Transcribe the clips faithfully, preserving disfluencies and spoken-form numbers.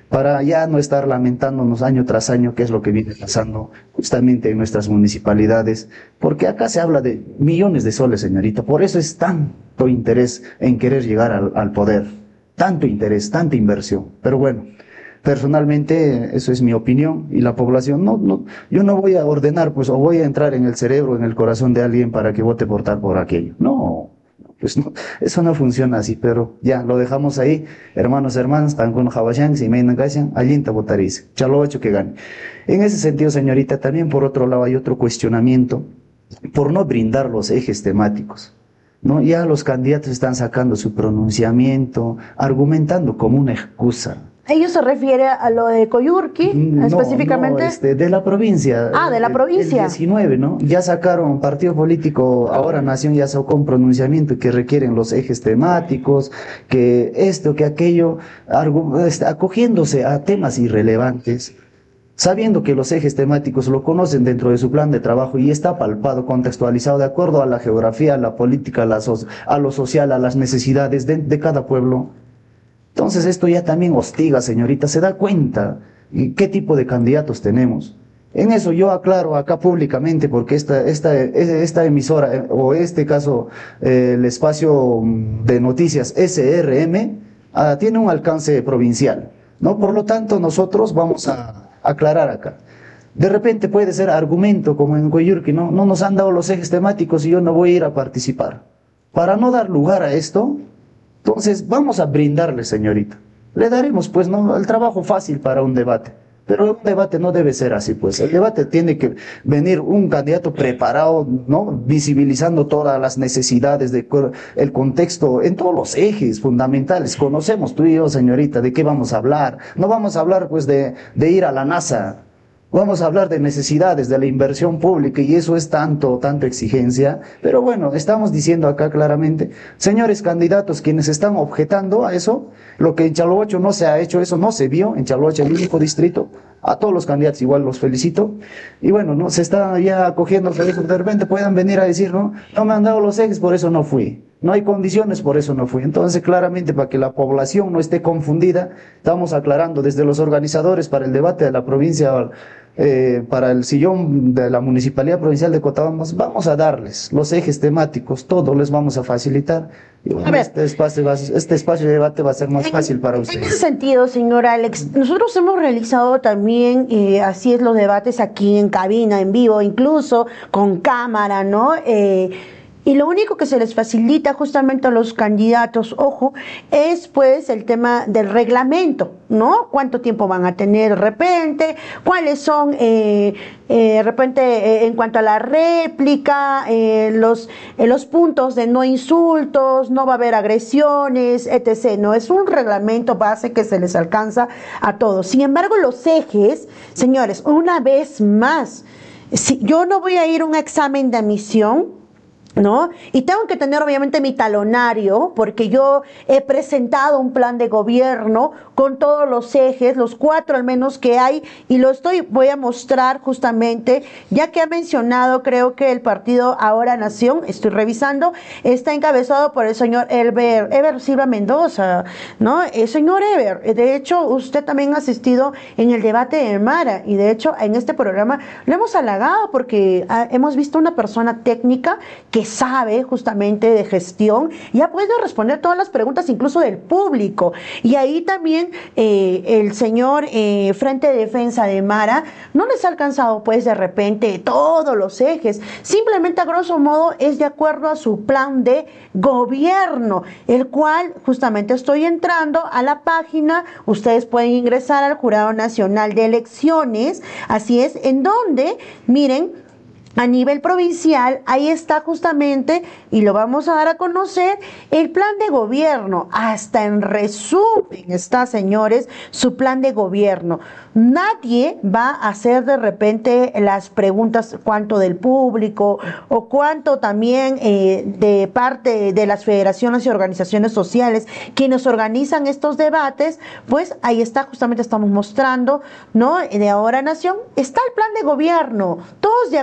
para ya no estar lamentándonos año tras año qué es lo que viene pasando justamente en nuestras municipalidades, porque acá se habla de millones de soles, señorita, por eso es tanto interés en querer llegar al, al poder, tanto interés, tanta inversión, pero bueno. Personalmente, eso es mi opinión y la población, no, no, yo no voy a ordenar, pues, o voy a entrar en el cerebro, en el corazón de alguien para que vote por tal, por aquello. No, pues no, eso no funciona así, pero ya, lo dejamos ahí. Hermanos, hermanas, tan con Jabashán, si me engañan, allinta votaréis. Chalo hecho que gane. En ese sentido, señorita, también por otro lado hay otro cuestionamiento, por no brindar los ejes temáticos. ¿No? Ya los candidatos están sacando su pronunciamiento, argumentando como una excusa. ¿Ello se refiere a lo de Coyurqui, no, específicamente? No, este, de la provincia. Ah, de la provincia. El diecinueve, ¿no? Ya sacaron partido político, ahora Nación ya sacó un pronunciamiento que requieren los ejes temáticos, que esto, que aquello, este, acogiéndose a temas irrelevantes, sabiendo que los ejes temáticos lo conocen dentro de su plan de trabajo y está palpado, contextualizado de acuerdo a la geografía, a la política, a, la so a lo social, a las necesidades de, de cada pueblo. Entonces esto ya también hostiga, señorita, se da cuenta qué tipo de candidatos tenemos. En eso yo aclaro acá públicamente, porque esta, esta, esta emisora, o en este caso eh, el espacio de noticias S R M, ah, tiene un alcance provincial, ¿no? Por lo tanto, nosotros vamos a aclarar acá. De repente puede ser argumento, como en Coyurqui, ¿no? No nos han dado los ejes temáticos y yo no voy a ir a participar. Para no dar lugar a esto, entonces vamos a brindarle, señorita. Le daremos, pues, no, el trabajo fácil para un debate. Pero un debate no debe ser así, pues. El debate tiene que venir un candidato preparado, ¿no? Visibilizando todas las necesidades, de, el contexto, en todos los ejes fundamentales. Conocemos tú y yo, señorita, de qué vamos a hablar. No vamos a hablar, pues, de, de ir a la NASA. Vamos a hablar de necesidades, de la inversión pública, y eso es tanto, tanta exigencia. Pero bueno, estamos diciendo acá claramente, señores candidatos, quienes están objetando a eso, lo que en Chaloacho no se ha hecho, eso no se vio, en Chaloacho, el único distrito, a todos los candidatos igual los felicito. Y bueno, no se está ya acogiendo, de repente puedan venir a decir, no, no me han dado los ejes, por eso no fui. No hay condiciones, por eso no fui. Entonces, claramente, para que la población no esté confundida, estamos aclarando desde los organizadores para el debate de la provincia, eh, para el sillón de la Municipalidad Provincial de Cotabamba, vamos a darles los ejes temáticos, todo les vamos a facilitar. Y bueno, este espacio, va, este espacio de debate va a ser más fácil para ustedes. En ese sentido, señor Alex, nosotros hemos realizado también, eh, así es, los debates aquí en cabina, en vivo, incluso con cámara, ¿no? Eh, Y lo único que se les facilita justamente a los candidatos, ojo, es pues el tema del reglamento, ¿no? ¿Cuánto tiempo van a tener de repente? ¿Cuáles son, eh, eh, de repente, eh, en cuanto a la réplica, eh, los, eh, los puntos de no insultos, no va a haber agresiones, etcétera? No, es un reglamento base que se les alcanza a todos. Sin embargo, los ejes, señores, una vez más, si yo no voy a ir a un examen de admisión, ¿no? Y tengo que tener obviamente mi talonario, porque yo he presentado un plan de gobierno con todos los ejes, los cuatro al menos que hay, y lo estoy, voy a mostrar justamente, ya que ha mencionado, creo que el partido Ahora Nación, estoy revisando, está encabezado por el señor Eber, Eber Silva Mendoza, ¿no? El señor Eber, de hecho, usted también ha asistido en el debate de Mara, y de hecho, en este programa lo hemos halagado porque ah, hemos visto una persona técnica que sabe justamente de gestión y ha podido responder todas las preguntas, incluso del público. Y ahí también eh, el señor eh, Frente de Defensa de Mara no les ha alcanzado pues de repente todos los ejes, simplemente a grosso modo es de acuerdo a su plan de gobierno, el cual justamente estoy entrando a la página, ustedes pueden ingresar al Jurado Nacional de Elecciones, así es, en donde, miren, a nivel provincial, ahí está justamente, y lo vamos a dar a conocer, el plan de gobierno. Hasta en resumen está, señores, su plan de gobierno. Nadie va a hacer de repente las preguntas cuánto del público o cuánto también eh, de parte de las federaciones y organizaciones sociales quienes organizan estos debates, pues ahí está, justamente estamos mostrando, ¿no? De Ahora Nación, está el plan de gobierno, todos de acuerdo al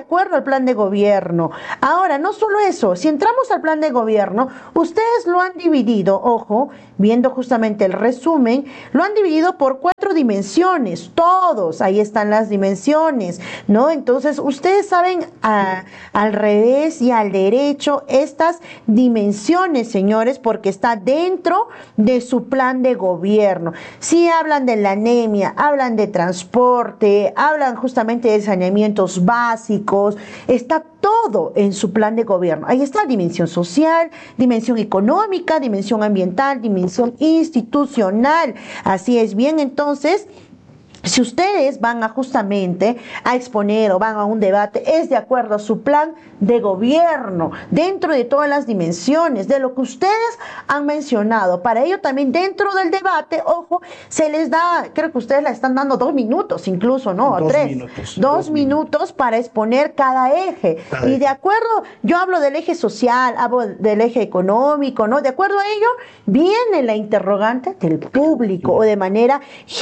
al plan de gobierno. Ahora, no solo eso, si entramos al plan de gobierno, ustedes lo han dividido, ojo, viendo justamente el resumen, lo han dividido por cuatro dimensiones, todos, ahí están las dimensiones, ¿no? Entonces, ustedes saben a, al revés y al derecho estas dimensiones, señores, porque está dentro de su plan de gobierno. Si hablan de la anemia, hablan de transporte, hablan justamente de saneamientos básicos, está todo en su plan de gobierno. Ahí está dimensión social, dimensión económica, dimensión ambiental, dimensión institucional. Así es. Bien, entonces, si ustedes van a justamente a exponer o van a un debate, es de acuerdo a su plan de gobierno, dentro de todas las dimensiones, de lo que ustedes han mencionado. Para ello también dentro del debate, ojo, se les da, creo que ustedes la están dando dos minutos incluso, ¿no? Dos tres. minutos. Dos, dos minutos, minutos para exponer cada eje. Cada y eje. de acuerdo, yo hablo del eje social, hablo del eje económico, ¿no? De acuerdo a ello, viene la interrogante del público o de manera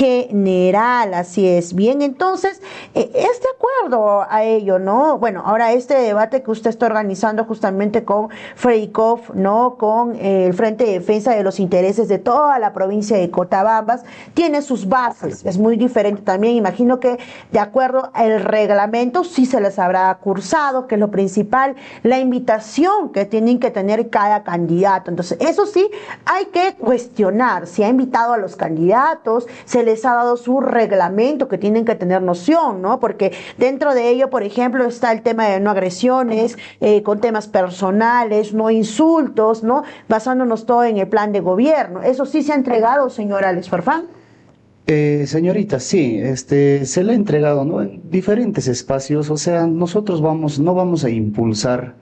general. Así es. Bien, entonces, eh, es de acuerdo a ello, ¿no? Bueno, ahora este debate que usted está organizando justamente con Freikov, ¿no? Con eh, el Frente de Defensa de los Intereses de toda la provincia de Cotabambas, tiene sus bases, es muy diferente también. Imagino que de acuerdo al reglamento sí se les habrá cursado, que es lo principal, la invitación que tienen que tener cada candidato. Entonces, eso sí, hay que cuestionar si ha invitado a los candidatos, se les ha dado su reglamento, que tienen que tener noción, ¿no? Porque dentro de ello, por ejemplo, está el tema de no agresiones, eh, con temas personales, no insultos, ¿no? Basándonos todo en el plan de gobierno. ¿Eso sí se ha entregado, señor Alex Farfán? Eh, señorita, sí, este, se le ha entregado, ¿no? En diferentes espacios, o sea, nosotros vamos, no vamos a impulsar,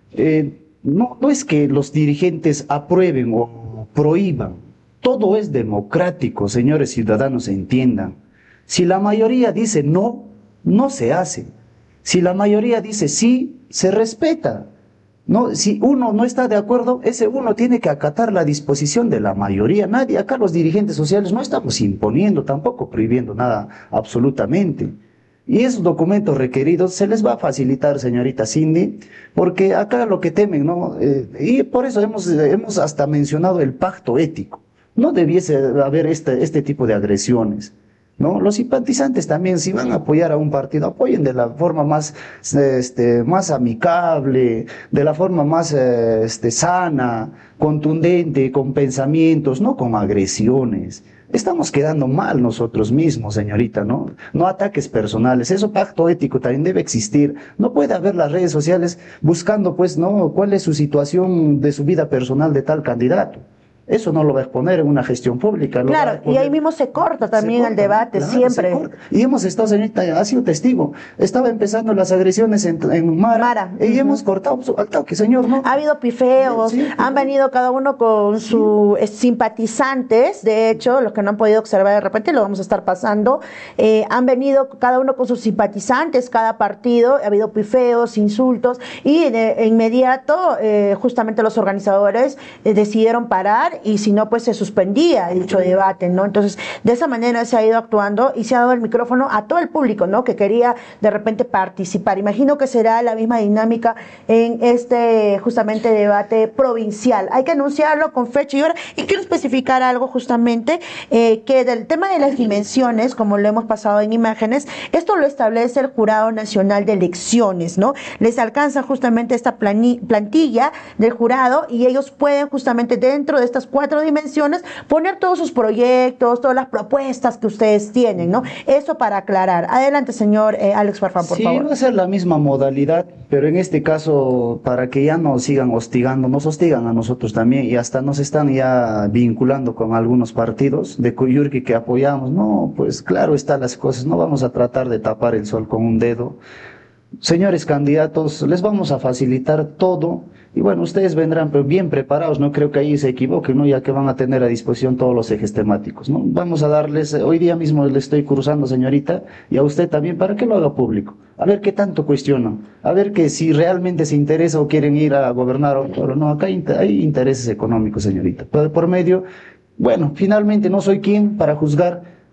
eh, no, no es que los dirigentes aprueben o prohíban, todo es democrático, señores ciudadanos, entiendan. Si la mayoría dice no, no se hace. Si la mayoría dice sí, se respeta. No, si uno no está de acuerdo, ese uno tiene que acatar la disposición de la mayoría. Nadie, acá los dirigentes sociales no estamos imponiendo, tampoco prohibiendo nada absolutamente. Y esos documentos requeridos se les va a facilitar, señorita Cindy, porque acá lo que temen, ¿no? Eh, y por eso hemos, hemos hasta mencionado el pacto ético. No debiese haber este, este tipo de agresiones, ¿no? Los simpatizantes también, si van a apoyar a un partido, apoyen de la forma más, este, más amicable, de la forma más eh, este, sana, contundente, con pensamientos, no con agresiones. Estamos quedando mal nosotros mismos, señorita, ¿no? No ataques personales. Eso, pacto ético también debe existir. No puede haber las redes sociales buscando, pues, ¿no? ¿Cuál es su situación de su vida personal de tal candidato? Eso no lo va a exponer en una gestión pública. Claro, y ahí mismo se corta también el debate, claro, siempre. Y hemos estado, señorita, ha sido testigo. Estaba empezando las agresiones en, en Mara, Mara. y Uh-huh. hemos cortado al toque, señor, ¿no? Ha habido pifeos, Sí, han venido cada uno con sí. sus simpatizantes, de hecho, los que no han podido observar de repente lo vamos a estar pasando, eh, han venido cada uno con sus simpatizantes, cada partido, ha habido pifeos, insultos, y de inmediato, eh, justamente los organizadores eh, decidieron parar, y si no, pues se suspendía dicho debate, ¿no? Entonces, de esa manera se ha ido actuando y se ha dado el micrófono a todo el público, ¿no? Que quería de repente participar. Imagino que será la misma dinámica en este justamente debate provincial. Hay que anunciarlo con fecha y hora, y quiero especificar algo justamente, eh, que del tema de las dimensiones, como lo hemos pasado en imágenes, esto lo establece el Jurado Nacional de Elecciones, ¿no? Les alcanza justamente esta plani- plantilla del jurado, y ellos pueden justamente dentro de estas cuatro dimensiones poner todos sus proyectos, todas las propuestas que ustedes tienen, ¿no? Eso para aclarar. Adelante, señor eh, Alex Farfán, por sí, favor. va a ser la misma modalidad, pero en este caso, para que ya no sigan hostigando, nos hostigan a nosotros también, y hasta nos están ya vinculando con algunos partidos de Cuyurqui que apoyamos. No, pues claro están las cosas, no vamos a tratar de tapar el sol con un dedo. Señores candidatos, les vamos a facilitar todo, y bueno, ustedes vendrán bien preparados, no creo que ahí se equivoquen, ¿no? Ya que van a tener a disposición todos los ejes temáticos, ¿no? Vamos a darles, hoy día mismo le estoy cruzando, señorita, y a usted también, para que lo haga público, a ver qué tanto cuestionan, a ver que si realmente se interesa o quieren ir a gobernar, o no, acá hay, hay intereses económicos, señorita, por, por medio, bueno, finalmente no soy quien para juzgar.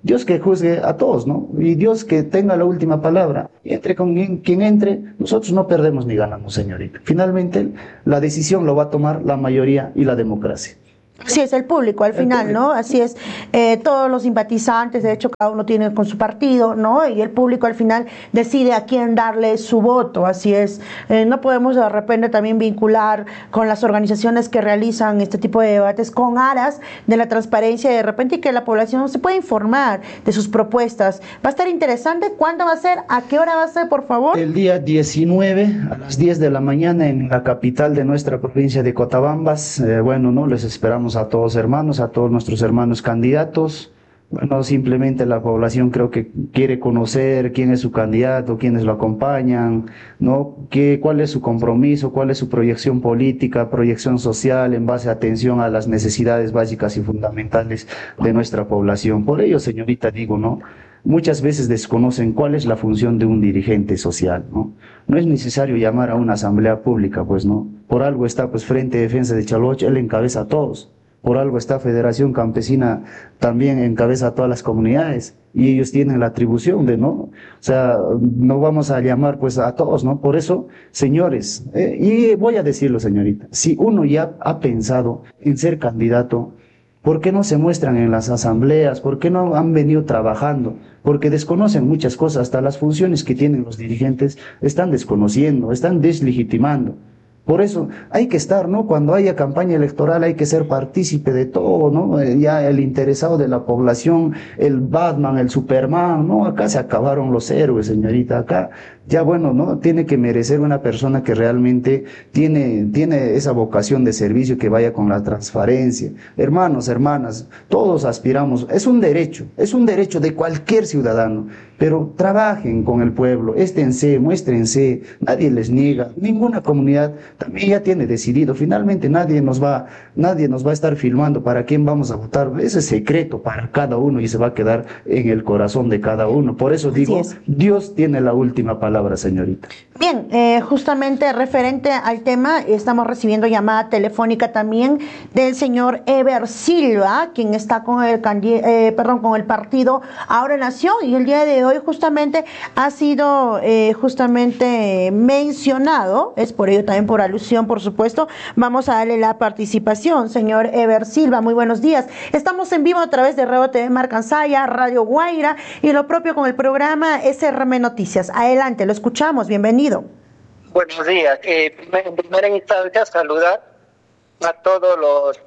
Dios que juzgue a todos, ¿no? Y Dios que tenga la última palabra. Y entre con quien, quien entre, nosotros no perdemos ni ganamos, señorita. Finalmente, la decisión lo va a tomar la mayoría y la democracia. Así es, el público al El final, público. ¿no? Así es, eh, todos los simpatizantes, de hecho cada uno tiene con su partido, ¿no? Y el público al final decide a quién darle su voto, así es. Eh, no podemos de repente también vincular con las organizaciones que realizan este tipo de debates con aras de la transparencia y de repente que la población se pueda informar de sus propuestas. Va a estar interesante, ¿cuándo va a ser? ¿A qué hora va a ser, por favor? El día diecinueve a las diez de la mañana en la capital de nuestra provincia de Cotabambas. Eh, bueno, ¿no? Les esperamos a todos hermanos, a todos nuestros hermanos candidatos. Bueno, simplemente la población creo que quiere conocer quién es su candidato, quiénes lo acompañan, ¿no? ¿Qué, cuál es su compromiso, cuál es su proyección política, proyección social en base a atención a las necesidades básicas y fundamentales de nuestra población. Por ello, señorita, digo, ¿no? Muchas veces desconocen cuál es la función de un dirigente social, ¿no? No es necesario llamar a una asamblea pública, pues, ¿no? Por algo está, pues, Frente de Defensa de Chaloch, él encabeza a todos. Por algo está Federación Campesina, también encabeza a todas las comunidades, y ellos tienen la atribución de, ¿no? O sea, no vamos a llamar, pues, a todos, ¿no? Por eso, señores, eh, y voy a decirlo, señorita, si uno ya ha pensado en ser candidato, ¿por qué no se muestran en las asambleas? ¿Por qué no han venido trabajando? Porque desconocen muchas cosas, hasta las funciones que tienen los dirigentes están desconociendo, están deslegitimando. Por eso hay que estar, ¿no? Cuando haya campaña electoral hay que ser partícipe de todo, ¿no? Eh, Ya el interesado de la población, el Batman, el Superman, ¿no? Acá se acabaron los héroes, señorita. Acá ya, bueno, ¿no? Tiene que merecer una persona que realmente tiene, tiene esa vocación de servicio, que vaya con la transparencia. Hermanos, hermanas, todos aspiramos, es un derecho, es un derecho de cualquier ciudadano, pero trabajen con el pueblo, éstense, muéstrense, nadie les niega, ninguna comunidad también ya tiene decidido. Finalmente nadie nos va, nadie nos va a estar filmando para quién vamos a votar. Ese es secreto para cada uno y se va a quedar en el corazón de cada uno. Por eso digo, Dios tiene la última palabra, señorita. Bien, eh, justamente referente al tema, estamos recibiendo llamada telefónica también del señor Ever Silva, quien está con el eh, perdón, con el partido Ahora Nación, y el día de hoy justamente ha sido eh, justamente mencionado, es por ello también por alusión, por supuesto. Vamos a darle la participación, señor Ever Silva. Muy buenos días. Estamos en vivo a través de Reo T V Marcansaya, Radio Guaira y lo propio con el programa S R M Noticias. Adelante, lo escuchamos. Bienvenido. Buenos días. Eh, en primera instancia, saludar a todos los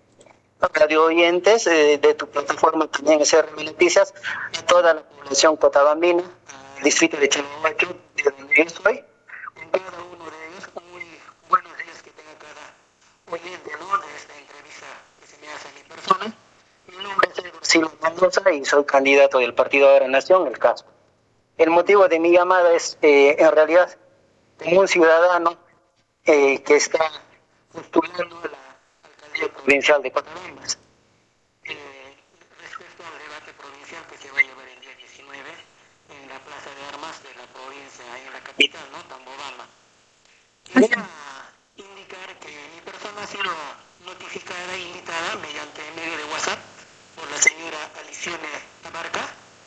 radio oyentes eh, de tu plataforma también S R M Noticias, a toda la población cotabambina, el distrito de Chalahuacho, de donde yo soy, con cada uno de ellos. Muy buenos días que tenga cada oyente, ¿no?, de esta entrevista que se me hace a mi persona. Mi nombre es Ever Silva Mendoza y soy candidato del Partido Ahora Nación, el C A S. El motivo de mi llamada es, eh, en realidad, como un ciudadano eh, que está postulando a la alcaldía provincial de Cotabambas. Eh, respecto al debate provincial que se va a llevar el día diecinueve en la Plaza de Armas de la provincia, en la capital, ¿no?, Tambobamba. Quería indicar que mi persona ha sido notificada e invitada mediante medio de WhatsApp por la señora Alicione Abarca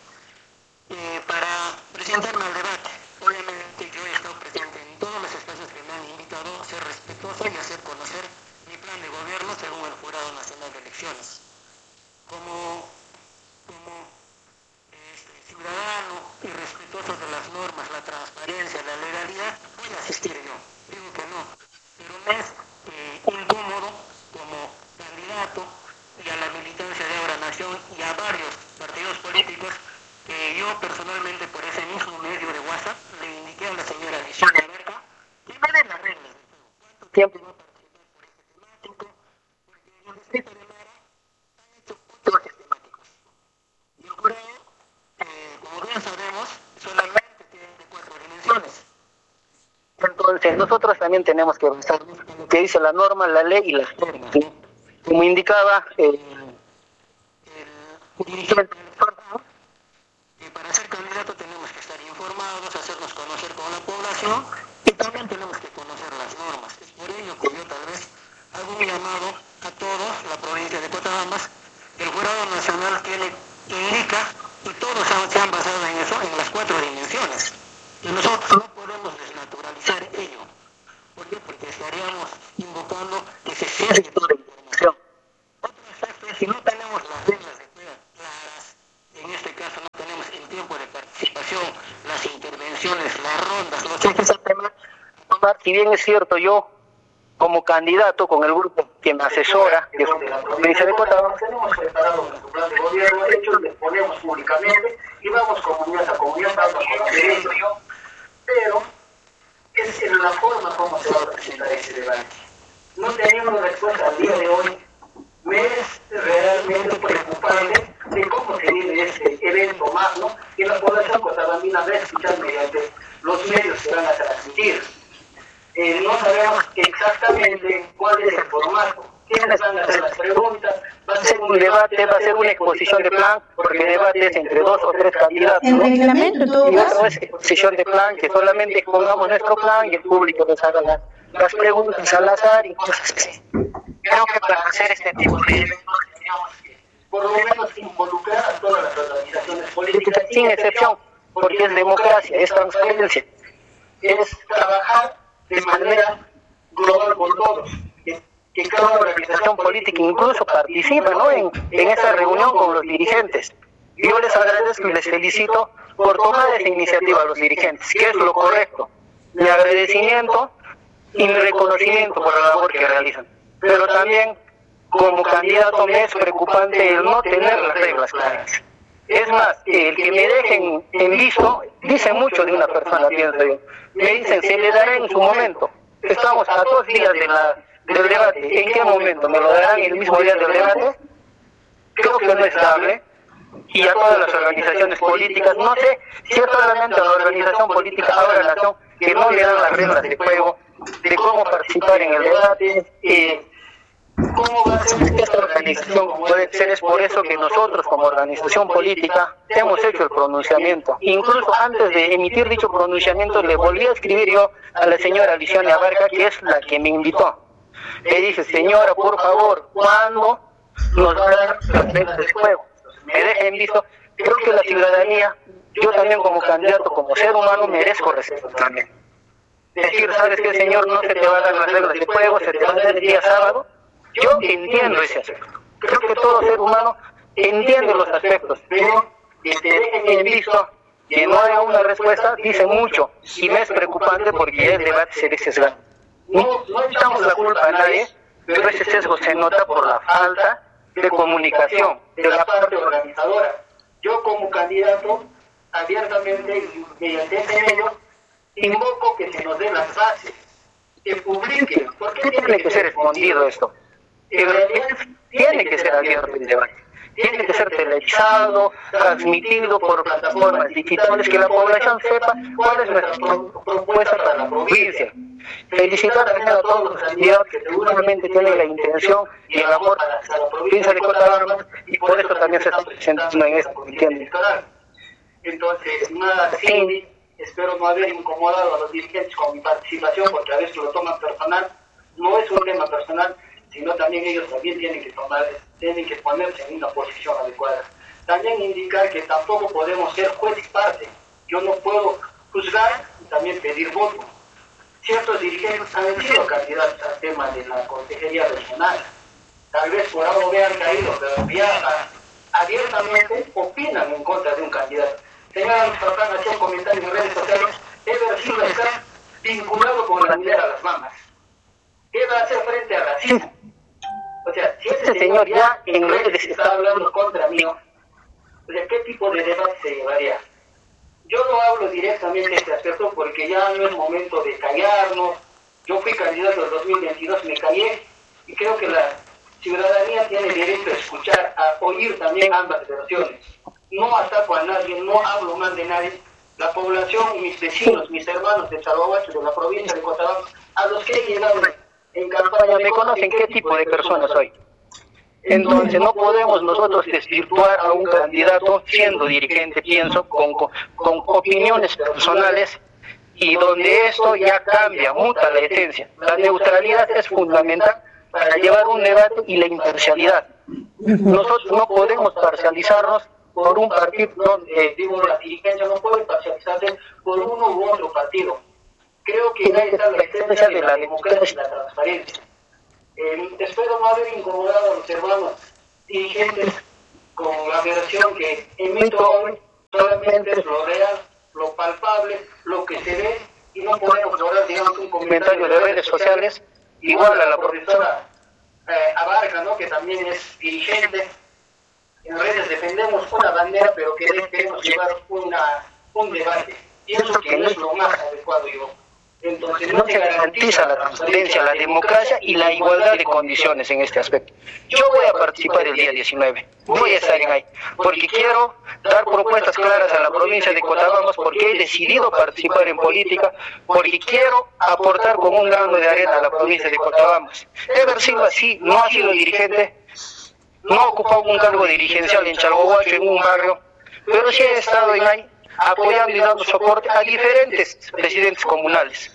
eh, para presentarme al debate. Obviamente yo he estado presente en todos los espacios que me han invitado a ser respetuoso y hacer conocer mi plan de gobierno según el Jurado Nacional de Elecciones. Como, como este, ciudadano y respetuoso de las normas, la transparencia, la legalidad, voy a asistir yo. Digo que no, pero me es eh, incómodo como candidato y a la militancia de Ahora Nación y a varios partidos políticos que yo personalmente por ese mismo medio de WhatsApp le indiqué a la señora Alicione Abarca que me dé las reglas de todo. ¿Cuánto tiempo va a participar por este temático? Porque en el distrito de Mara han hecho otros temáticos. Y el jurado, eh, como bien sabemos, solamente tiene cuatro dimensiones. Entonces nosotros también tenemos que basarnos en lo que dice la norma, la ley y las normas, ¿no? Como indicaba el, el dirigente electoral, que para ser candidato tenemos que estar informados, hacernos conocer con la población y también tenemos que conocer las normas. Es por ello que yo tal vez hago un llamado a todos, la provincia de Cotabambas. El Jurado Nacional tiene, indica y todos se han basado en eso, en las cuatro dimensiones. Y nosotros no podemos desnaturalizar ello. ¿Por qué? Porque estaríamos invocando que se cierre toda la información. Otro aspecto es si no tenemos las reglas de juego claras, en este caso no tenemos el tiempo de participación, las intervenciones, las rondas, los ejes a tomar, si bien es cierto, yo como candidato con el grupo que me asesora, que es de la provincia de Cotabamba, tenemos preparado nuestro plan de gobierno, de hecho lo exponemos públicamente y vamos comunidad a comunidad, vamos conociendo yo, pero es en la forma como se va a presentar ese debate. No teniendo respuesta al día de hoy, me es realmente preocupante de cómo se vive este evento magno y la población cotabambina va a escuchar mediante los medios que van a transmitir. Eh, no sabemos exactamente cuál es el formato, quiénes van a hacer las preguntas, va a ser un debate, va a ser una exposición de plan, porque el debate es entre dos o tres candidatos, El ¿no? reglamento, en todo Y caso. no es exposición de plan, que solamente pongamos nuestro plan y el público nos haga las, las preguntas al azar y cosas así. Creo que para hacer este tipo de eventos tendríamos que, por lo menos, involucrar a todas las organizaciones políticas, sin excepción, porque es democracia, es transparencia, es trabajar de manera global con todos, que, que cada organización política incluso participe, ¿no?, en, en esa reunión con los dirigentes. Yo les agradezco y les felicito por tomar esa iniciativa a los dirigentes, que es lo correcto. Mi agradecimiento y mi reconocimiento por la labor que realizan. Pero también, como candidato, me es preocupante el no tener las reglas claras. Es más, el que me dejen en visto dice mucho de una persona, pienso yo. Me dicen, se le dará en su momento. Estamos a dos días de la, del debate. ¿En qué momento? ¿Me lo darán el mismo día del debate? Creo que no es dable. Y a todas las organizaciones políticas, no sé si es solamente a la organización política Ahora Nación que no le dan las reglas de juego, de cómo participar en el debate, eh, cómo va a ser esta organización, como puede ser. Es por eso que nosotros como organización política hemos hecho el pronunciamiento. Incluso antes de emitir dicho pronunciamiento le volví a escribir yo a la señora Liciana Abarca, que es la que me invitó. Le dije, señora, por favor, ¿cuándo nos va a dar las reglas de juego? Me dejen visto. Creo que la ciudadanía, yo también como candidato, como ser humano, merezco respeto también. Decir, ¿sabes qué, señor? No se te va a dar las reglas de juego, se te va a dar el día sábado. Yo entiendo ese aspecto. Creo que todo ser humano entiende los aspectos, pero que te dejen en visto, que no haya una respuesta, dice mucho. Y me es preocupante porque el debate se ve sesgado. No, no echamos la culpa a nadie, pero ese sesgo se nota por la falta de comunicación de la parte organizadora. Yo como candidato, abiertamente y mediante ese medio, invoco que se nos den las bases, que publiquen. ¿Por qué tiene que ser escondido esto? En realidad tiene que ser abierto el debate, tiene que ser televisado, transmitido por plataformas digitales, que la población sepa cuál es nuestra pro propuesta para la provincia. Felicitar también a todos los candidatos que seguramente tienen la intención y el amor para la provincia de Cotabamba, y por eso también se está presentando en esta contienda electoral. Entonces, nada, Cindy, espero no haber incomodado a los dirigentes con mi participación, porque a veces lo toman personal. No es un tema personal, sino también ellos también tienen que tomar, tienen que ponerse en una posición adecuada. También indicar que tampoco podemos ser juez y parte. Yo no puedo juzgar y también pedir voto. Ciertos dirigentes han sido candidatos al tema de la consejería regional. Tal vez por algo me han caído, pero ya abiertamente opinan en contra de un candidato. Señora, mis papás hacían comentarios en redes sociales, Ever Silva está vinculado con la unidad a las mamas. ¿Qué va a hacer frente al racismo? O sea, si ese señor ya en redes está hablando contra mí, o sea, ¿qué tipo de debate se llevaría? Yo no hablo directamente de este aspecto porque ya no es momento de callarnos. Yo fui candidato en dos mil veintidós, me callé, y creo que la ciudadanía tiene derecho a escuchar, a oír también ambas versiones. No ataco a nadie, no hablo mal de nadie. La población, mis vecinos, mis hermanos de Salvahuacho, de la provincia de Cotabamba, a los que he llegado en campaña, me conocen qué tipo de persona soy. Entonces no podemos nosotros desvirtuar a un candidato siendo dirigente, pienso, con, con, con opiniones personales, y donde esto ya cambia, muta la esencia. La neutralidad es fundamental para llevar un debate y la imparcialidad. Nosotros no podemos parcializarnos por un partido, donde, digo, la dirigencia no puede parcializarse por uno u otro partido. Creo que ahí está la esencia de la democracia y la transparencia. Eh, espero no haber incomodado a los hermanos dirigentes con la versión que emito hoy. Solamente es lo real, lo palpable, lo que se ve, y no podemos lograr, digamos, un comentario de redes sociales igual a la profesora eh, Abarca, ¿no?, que también es dirigente. En redes defendemos una bandera, pero queremos llevar una, un debate. Pienso que no es lo más adecuado, yo. Entonces no se garantiza la transparencia, la democracia y la igualdad de condiciones en este aspecto. Yo voy a participar el día diecinueve, voy a estar en ahí, porque quiero dar propuestas claras a la provincia de Cothabamba, porque he decidido participar en política, porque quiero aportar con un grano de arena a la provincia de Cothabamba. Ever Silva sí, no ha sido dirigente, no ha ocupado un cargo dirigencial en Chalhuahuacho, en un barrio, pero sí he estado en ahí apoyando y dando soporte a diferentes presidentes comunales.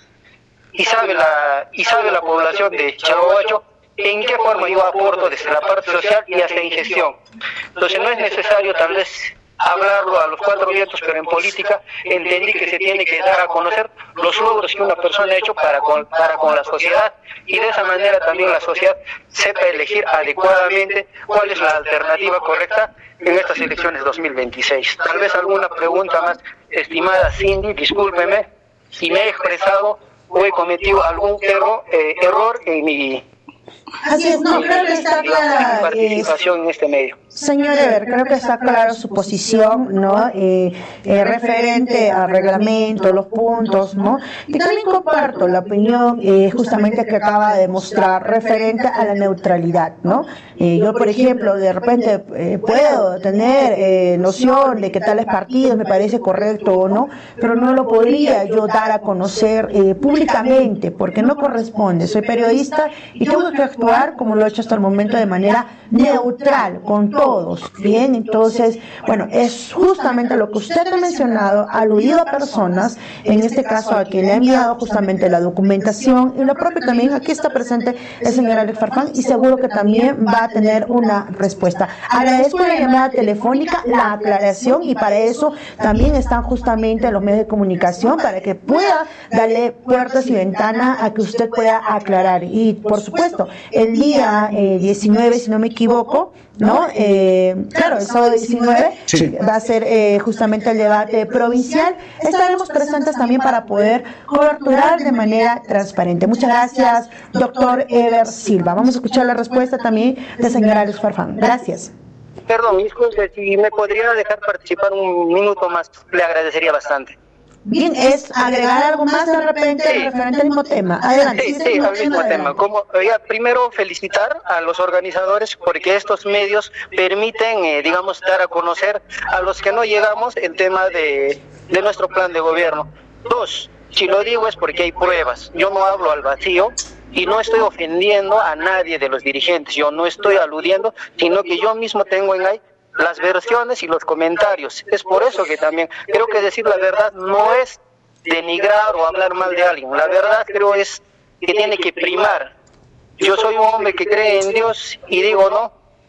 Y sabe la, y sabe la población de Chalhuahuacho en qué forma yo aporto desde la parte social y hasta en gestión. Entonces no es necesario tal vez hablarlo a los cuatro vientos, pero en política entendí que se tiene que dar a conocer los logros que una persona ha hecho para con, para con la sociedad, y de esa manera también la sociedad sepa elegir adecuadamente cuál es la alternativa correcta en estas elecciones dos mil veintiséis. Tal vez alguna pregunta más, estimada Cindy, discúlpeme si me he expresado o he cometido algún error, eh, error en mi, Así es, no, creo que está clara. participación eh, en este medio. Señor Ever, creo que está claro su posición, ¿no? Eh, eh, referente al reglamento, los puntos, ¿no? Y también comparto la opinión eh, justamente que acaba de mostrar referente a la neutralidad, ¿no? Eh, yo, por ejemplo, de repente eh, puedo tener eh, noción de que tales partidos me parece correcto o no, pero no lo podría yo dar a conocer eh, públicamente, porque no corresponde. Soy periodista y tengo que actuar, como lo he hecho hasta el momento, de manera neutral, con todos, bien. Entonces, bueno, es justamente lo que usted ha mencionado, aludido a personas, en este caso a quien le ha enviado justamente la documentación, y lo propio también, aquí está presente el señor Alex Farfán, y seguro que también va a tener una respuesta. Agradezco la llamada telefónica, la aclaración, y para eso también están justamente los medios de comunicación, para que pueda darle puertas y ventana a que usted pueda aclarar. Y por supuesto, el día eh, diecinueve, si no me equivoco, ¿no? Eh, claro, el sábado diecinueve sí. va a ser eh, justamente el debate provincial. Estaremos presentes también para poder coberturar de manera transparente. Muchas gracias, doctor Ever Silva. Vamos a escuchar la respuesta también del señor Alex Farfán. Gracias. Perdón, disculpe, si me podría dejar participar un minuto más, le agradecería bastante. Bien, es agregar algo más de repente sí. referente al mismo tema. Adelante. Sí, sí, al mismo tema. Como, ya, primero felicitar a los organizadores porque estos medios permiten, eh, digamos, dar a conocer a los que no llegamos el tema de, de nuestro plan de gobierno. Dos, si lo digo es porque hay pruebas. Yo no hablo al vacío y no estoy ofendiendo a nadie de los dirigentes. Yo no estoy aludiendo, sino que yo mismo tengo en ahí las versiones y los comentarios. Es por eso que también creo que decir la verdad no es denigrar o hablar mal de alguien. La verdad creo es que tiene que primar. Yo soy un hombre que cree en Dios y digo, no,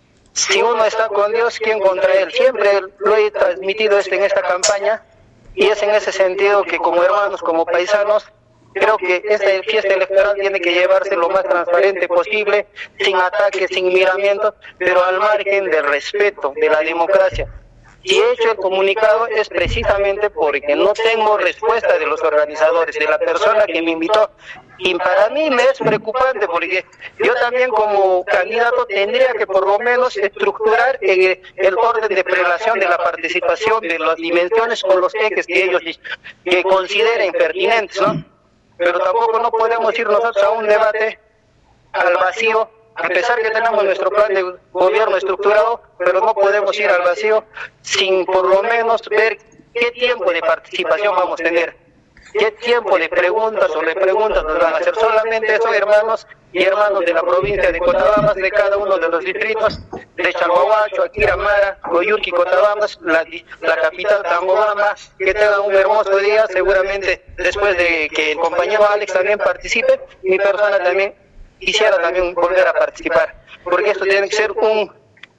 si uno está con Dios, ¿quién contra él? Siempre lo he transmitido esto en esta campaña, y es en ese sentido que como hermanos, como paisanos, creo que esta fiesta electoral tiene que llevarse lo más transparente posible, sin ataques, sin miramientos, pero al margen del respeto, de la democracia. Y he hecho el comunicado es precisamente porque no tengo respuesta de los organizadores, de la persona que me invitó. Y para mí me es preocupante porque yo también como candidato tendría que por lo menos estructurar el, el orden de prelación de la participación, de las dimensiones con los ejes que ellos que consideren pertinentes, ¿no? Pero tampoco no podemos ir nosotros a un debate al vacío, a pesar que tenemos nuestro plan de gobierno estructurado, pero no podemos ir al vacío sin por lo menos ver qué tiempo de participación vamos a tener, qué tiempo de preguntas o repreguntas nos van a hacer. Solamente eso, hermanos y hermanos de la provincia de Cothabamba, de cada uno de los distritos, de Chalhuahuacho, Aquiramara, Coyurqui, Cothabamba, la, la capital Tambobamba, que tengan un hermoso día. Seguramente después de que el compañero Alex también participe, mi persona también quisiera también volver a participar, porque esto tiene que ser un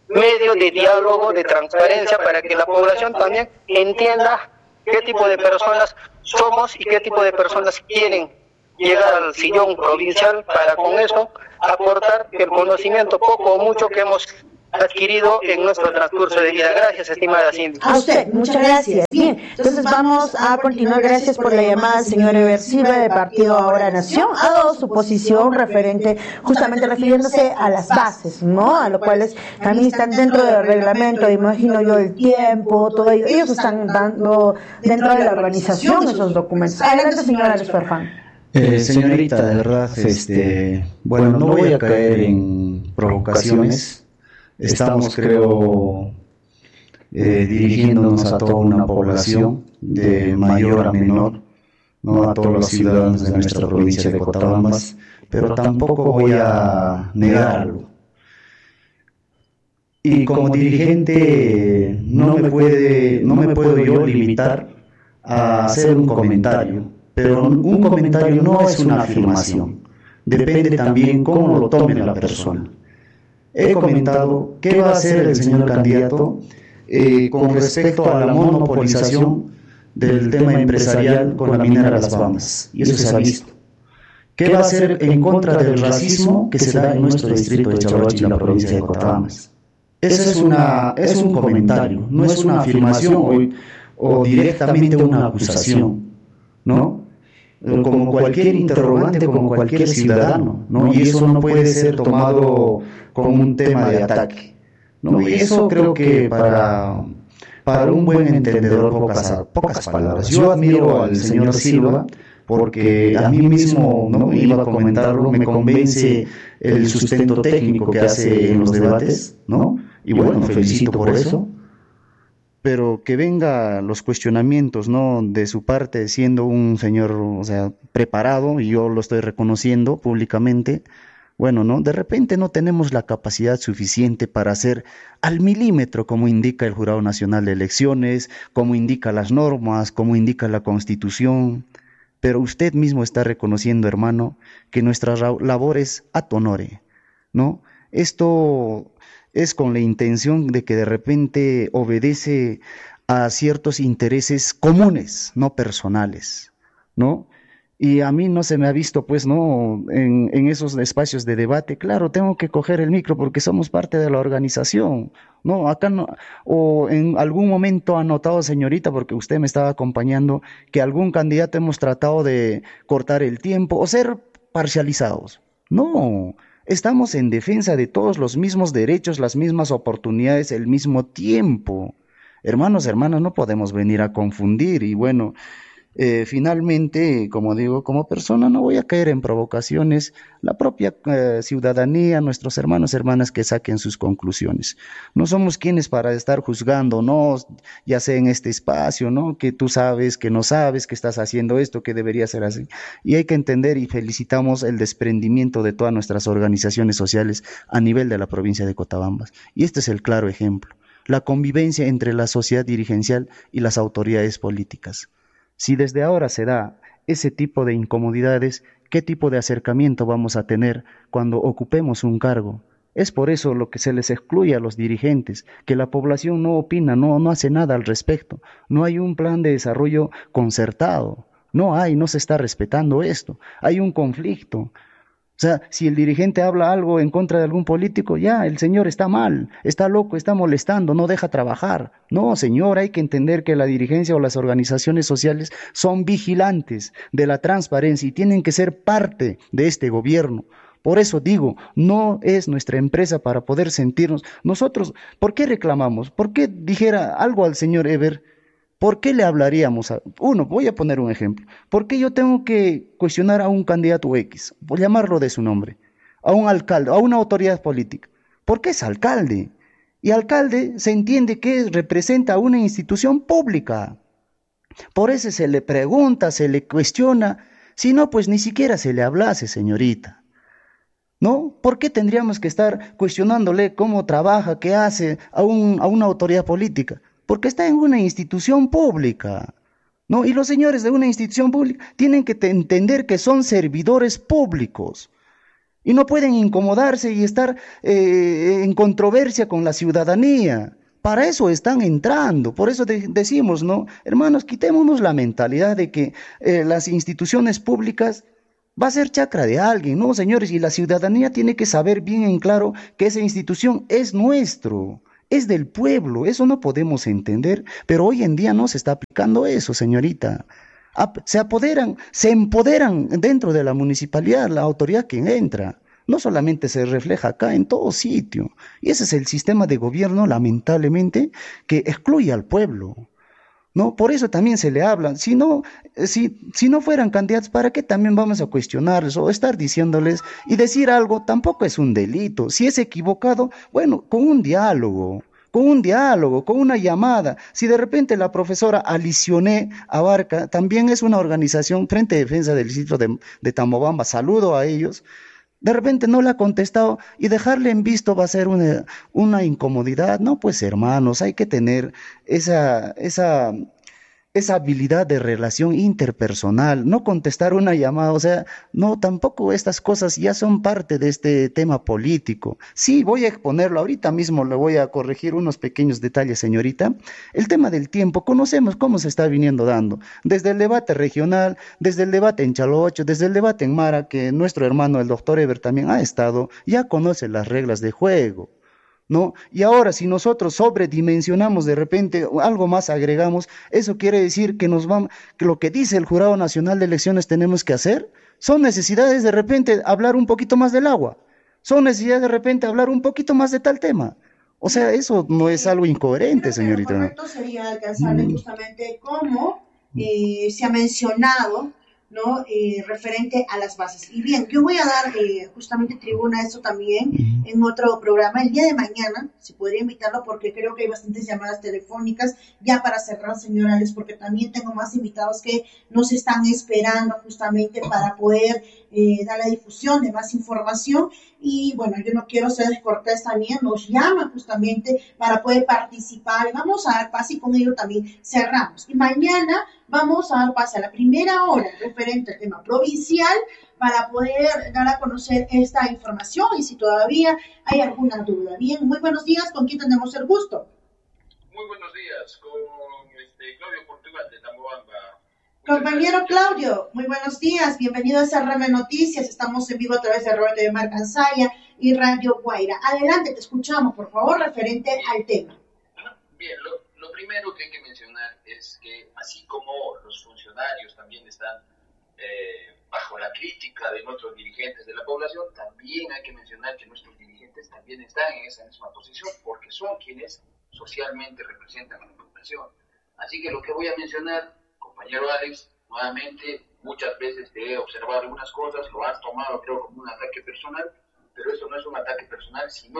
medio de diálogo, de transparencia, para que la población también entienda qué tipo de personas somos y qué tipo de personas quieren llegar al sillón provincial, para con eso aportar el conocimiento poco o mucho que hemos adquirido en nuestro transcurso de vida. Gracias, estimada Cindy. A usted, muchas gracias. Bien, entonces vamos a continuar. Gracias por la llamada, señor Eber Silva, de Partido Ahora Nación. Ha dado su posición referente, justamente refiriéndose a las bases, ¿no? A lo cual es, también están dentro del reglamento, imagino yo, el tiempo, todo ello. Ellos están dando dentro de la organización esos documentos. Adelante, señora Alex Farfán. Eh, señorita, de verdad, este, bueno, no voy a caer en provocaciones. Estamos, creo, eh, dirigiéndonos a toda una población, de mayor a menor, no a todos los ciudadanos de nuestra provincia de Cotabambas, pero tampoco voy a negarlo. Y como dirigente no me puede, no me puedo yo limitar a hacer un comentario, pero un comentario no es una afirmación, depende también cómo lo tome la persona. He comentado qué va a hacer el señor candidato eh, con respecto a la monopolización del tema empresarial con la minera Las Bambas, y eso se ha visto. ¿Qué va a hacer en contra del racismo que se da en nuestro distrito de Chavrochi, en la provincia de Cotabambas? Ese es, una, es un comentario, no es una afirmación o, o directamente una acusación, ¿no? Como cualquier interrogante, como cualquier ciudadano, ¿no? Y eso no puede ser tomado como un tema de ataque, ¿no? Y eso creo que para, para un buen entendedor, pocas, pocas palabras. Yo admiro al señor Silva porque a mí mismo, ¿no? Iba a comentarlo, me convence el sustento técnico que hace en los debates, ¿no? Y bueno, felicito por eso. Pero que venga los cuestionamientos, ¿no?, de su parte, siendo un señor, o sea, preparado, y yo lo estoy reconociendo públicamente. Bueno, ¿no? De repente no tenemos la capacidad suficiente para hacer al milímetro como indica el Jurado Nacional de Elecciones, como indica las normas, como indica la Constitución. Pero usted mismo está reconociendo, hermano, que nuestra labor es ad honore, ¿no? Esto es con la intención de que de repente obedece a ciertos intereses comunes, no personales, ¿no? Y a mí no se me ha visto, pues, ¿no?, en, en esos espacios de debate. Claro, tengo que coger el micro porque somos parte de la organización, ¿no? Acá no, o en algún momento ha notado, señorita, porque usted me estaba acompañando, que algún candidato hemos tratado de cortar el tiempo o ser parcializados. No, estamos en defensa de todos los mismos derechos, las mismas oportunidades, el mismo tiempo. Hermanos, hermanas, no podemos venir a confundir. Y bueno, eh, finalmente, como digo, como persona no voy a caer en provocaciones. La propia eh, ciudadanía, nuestros hermanos, hermanas, que saquen sus conclusiones. No somos quienes para estar juzgando, ¿no?, ya sea en este espacio, ¿no?, que tú sabes, que no sabes, que estás haciendo esto, que debería ser así. Y hay que entender, y felicitamos el desprendimiento de todas nuestras organizaciones sociales a nivel de la provincia de Cotabambas. Y este es el claro ejemplo. La convivencia entre la sociedad dirigencial y las autoridades políticas. Si desde ahora se da ese tipo de incomodidades, ¿qué tipo de acercamiento vamos a tener cuando ocupemos un cargo? Es por eso lo que se les excluye a los dirigentes, que la población no opina, no, no hace nada al respecto. No hay un plan de desarrollo concertado, no hay, no se está respetando esto. Hay un conflicto. O sea, si el dirigente habla algo en contra de algún político, ya, el señor está mal, está loco, está molestando, no deja trabajar. No, señor, hay que entender que la dirigencia o las organizaciones sociales son vigilantes de la transparencia y tienen que ser parte de este gobierno. Por eso digo, no es nuestra empresa para poder sentirnos. Nosotros, ¿por qué reclamamos? ¿Por qué dijera algo al señor Eber? ¿Por qué le hablaríamos a uno? Voy a poner un ejemplo. ¿Por qué yo tengo que cuestionar a un candidato X? Por llamarlo de su nombre. A un alcalde, a una autoridad política. ¿Por qué es alcalde? Y alcalde se entiende que representa a una institución pública. Por eso se le pregunta, se le cuestiona. Si no, pues ni siquiera se le hablase, señorita. ¿No? ¿Por qué tendríamos que estar cuestionándole cómo trabaja, qué hace a, un, a una autoridad política? Porque está en una institución pública, ¿no? Y los señores de una institución pública tienen que entender que son servidores públicos. y no pueden incomodarse y estar eh, en controversia con la ciudadanía. Para eso están entrando, por eso de- decimos, ¿no? Hermanos, quitémonos la mentalidad de que eh, las instituciones públicas va a ser chacra de alguien, ¿no, señores? Y la ciudadanía tiene que saber bien en claro que esa institución es nuestro, es del pueblo, eso no podemos entender, pero hoy en día no se está aplicando eso, señorita. Ap- Se apoderan, se empoderan dentro de la municipalidad, la autoridad que entra. No solamente se refleja acá, en todo sitio. Y ese es el sistema de gobierno, lamentablemente, que excluye al pueblo. ¿No? Por eso también se le habla. Si no, eh, si, si no fueran candidatos, ¿para qué también vamos a cuestionarles o estar diciéndoles y decir algo? Tampoco es un delito. Si es equivocado, bueno, con un diálogo, con un diálogo, con una llamada. Si de repente la profesora Alicioné Abarca también es una organización Frente de Defensa del Distrito de, de Tamobamba, saludo a ellos. De repente no le ha contestado y dejarle en visto va a ser una, una incomodidad. No, pues hermanos, hay que tener esa, esa, esa habilidad de relación interpersonal, no contestar una llamada, o sea, no, tampoco estas cosas ya son parte de este tema político. Sí, voy a exponerlo, ahorita mismo le voy a corregir unos pequeños detalles, señorita. El tema del tiempo, conocemos cómo se está viniendo dando, desde el debate regional, desde el debate en Chalocho, desde el debate en Mara, que nuestro hermano, el doctor Eber, también ha estado, ya conoce las reglas de juego. ¿No? Y ahora, si nosotros sobredimensionamos de repente o algo más agregamos, eso quiere decir que nos vamos, que lo que dice el Jurado Nacional de Elecciones tenemos que hacer, son necesidades de repente hablar un poquito más del agua, son necesidades de repente hablar un poquito más de tal tema. O sea, eso no es algo incoherente, Creo que lo señorita. correcto sería alcanzarle justamente cómo eh, se ha mencionado, ¿no? Eh, referente a las bases. Y bien, yo voy a dar eh, justamente tribuna a esto también en otro programa el día de mañana, si podría invitarlo porque creo que hay bastantes llamadas telefónicas ya para cerrar, señor Alex, porque también tengo más invitados que nos están esperando justamente para poder eh, dar la difusión de más información. Y bueno, yo no quiero ser descortés también, nos llaman justamente para poder participar. Vamos a dar pase y con ello también cerramos. Y mañana vamos a dar pase a la primera hora referente al tema provincial para poder dar a conocer esta información y si todavía hay alguna duda. Bien, muy buenos días, ¿con quién tenemos el gusto? Muy buenos días, con este, Claudio Portugal de Tambobamba. Compañero Claudio, muy buenos días, bienvenido a S R M Noticias, estamos en vivo a través de Roberto de Mar Cansaya y Radio Guaira. Adelante, te escuchamos, por favor, referente al tema. Bien, lo, lo primero que hay que mencionar es que así como los funcionarios también están eh, bajo la crítica de nuestros dirigentes de la población, también hay que mencionar que nuestros dirigentes también están en esa misma posición porque son quienes socialmente representan a la población. Así que lo que voy a mencionar, compañero Alex, nuevamente, muchas veces te he observado algunas cosas, lo has tomado creo como un ataque personal, pero eso no es un ataque personal, sino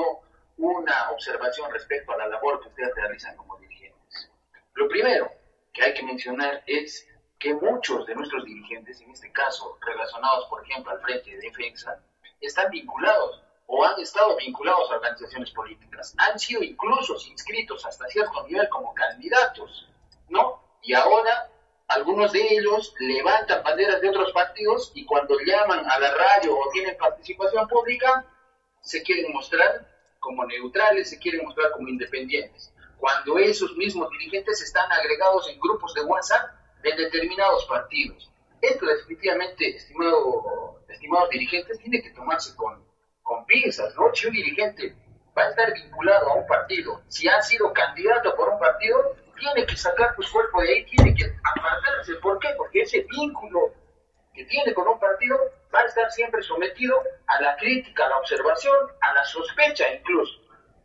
una observación respecto a la labor que ustedes realizan como dirigentes. Lo primero que hay que mencionar es que muchos de nuestros dirigentes, en este caso relacionados por ejemplo al Frente de Defensa, están vinculados o han estado vinculados a organizaciones políticas, han sido incluso inscritos hasta cierto nivel como candidatos, ¿no? Y ahora algunos de ellos levantan banderas de otros partidos y cuando llaman a la radio o tienen participación pública, se quieren mostrar como neutrales, se quieren mostrar como independientes, cuando esos mismos dirigentes están agregados en grupos de WhatsApp de determinados partidos. Esto definitivamente, estimado, estimados dirigentes, tiene que tomarse con, con pinzas, ¿no? Si un dirigente va a estar vinculado a un partido, si ha sido candidato por un partido, tiene que sacar su cuerpo de ahí, tiene que apartarse. ¿Por qué? Porque ese vínculo que tiene con un partido va a estar siempre sometido a la crítica, a la observación, a la sospecha incluso.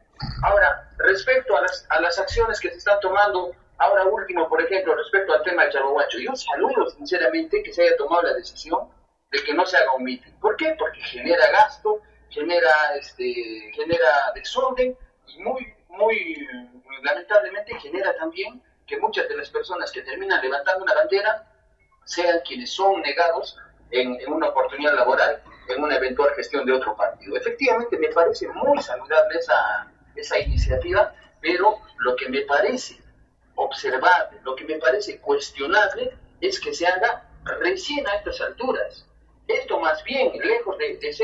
Ahora, respecto a las, a las acciones que se están tomando, ahora último, por ejemplo, respecto al tema del Chalohuacho, yo saludo sinceramente que se haya tomado la decisión de que no se haga un mitin. ¿Por qué? Porque genera gasto, genera, este, genera desorden y muy, muy lamentablemente genera también que muchas de las personas que terminan levantando una bandera sean quienes son negados en, en una oportunidad laboral, en una eventual gestión de otro partido. Efectivamente, me parece muy saludable esa, esa iniciativa, pero lo que me parece observable, lo que me parece cuestionable es que se haga recién a estas alturas. Esto más bien, lejos de, de ser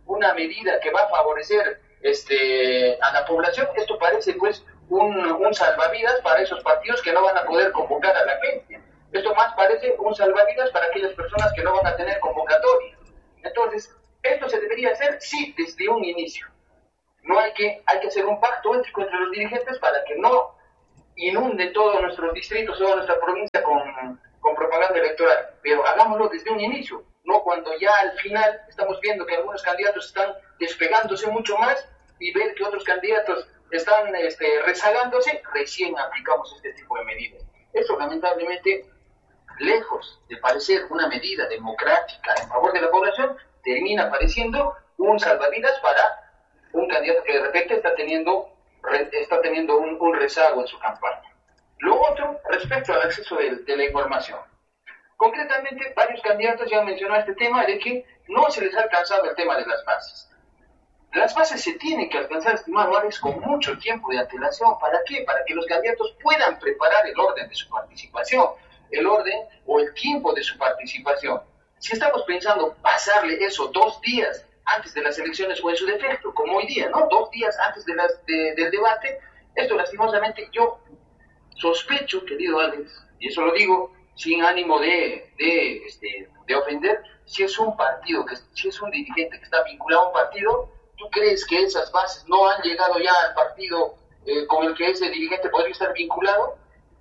una medida que va a favorecer este, a la población, esto parece pues un, un salvavidas para esos partidos que no van a poder convocar a la gente. Esto más parece un salvavidas para aquellas personas que no van a tener convocatoria. Entonces, esto se debería hacer, sí, desde un inicio. No hay que, hay que hacer un pacto ético entre los dirigentes para que no inunde todos nuestros distritos, toda nuestra provincia con, con propaganda electoral. Pero hagámoslo desde un inicio, no cuando ya al final estamos viendo que algunos candidatos están despegándose mucho más y ver que otros candidatos están este, rezagándose, recién aplicamos este tipo de medidas. Esto lamentablemente, lejos de parecer una medida democrática en favor de la población, termina pareciendo un salvavidas para un candidato que de repente está teniendo, está teniendo un, un rezago en su campaña. Lo otro, respecto al acceso de, de la información. Concretamente, varios candidatos ya han mencionado este tema de que no se les ha alcanzado el tema de las bases. Las bases se tienen que alcanzar, estimado Alex, con mucho tiempo de antelación. ¿Para qué? Para que los candidatos puedan preparar el orden de su participación, el orden o el tiempo de su participación. Si estamos pensando pasarle eso dos días antes de las elecciones o en su defecto, como hoy día, ¿no? Dos días antes de las, de, del debate, esto lastimosamente yo sospecho, querido Alex, y eso lo digo sin ánimo de, de, este, de ofender, si es un partido, que si es un dirigente que está vinculado a un partido, ¿tú crees que esas bases no han llegado ya al partido eh, con el que ese dirigente podría estar vinculado?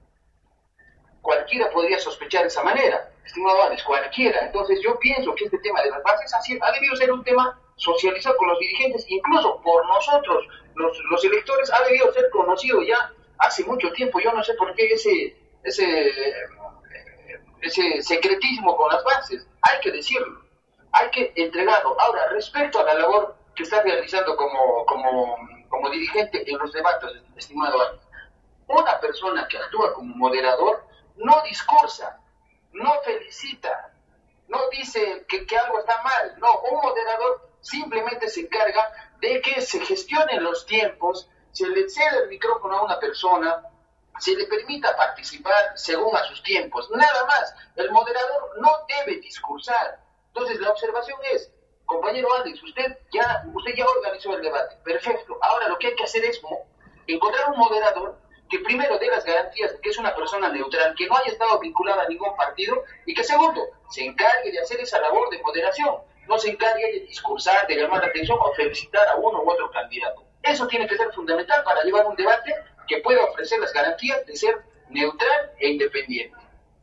Cualquiera podría sospechar de esa manera, estimado Alex, cualquiera. Entonces yo pienso que este tema de las bases ha, sido, ha debido ser un tema socializado con los dirigentes, incluso por nosotros, los, los electores, ha debido ser conocido ya hace mucho tiempo. Yo no sé por qué ese, ese, ese secretismo con las bases. Hay que decirlo, hay que entregarlo. Ahora, respecto a la labor que está realizando como, como, como dirigente en los debates, estimado Alex, una persona que actúa como moderador no discursa, no felicita, no dice que, que algo está mal. No, un moderador simplemente se encarga de que se gestionen los tiempos, se le cede el micrófono a una persona, se le permita participar según a sus tiempos, nada más. El moderador no debe discursar. Entonces la observación es, compañero Alex, usted ya, usted ya organizó el debate, perfecto. Ahora lo que hay que hacer es encontrar un moderador que primero dé las garantías de que es una persona neutral, que no haya estado vinculada a ningún partido, y que segundo, se encargue de hacer esa labor de moderación, no se encargue de discursar, de llamar la atención o felicitar a uno u otro candidato. Eso tiene que ser fundamental para llevar un debate que pueda ofrecer las garantías de ser neutral e independiente.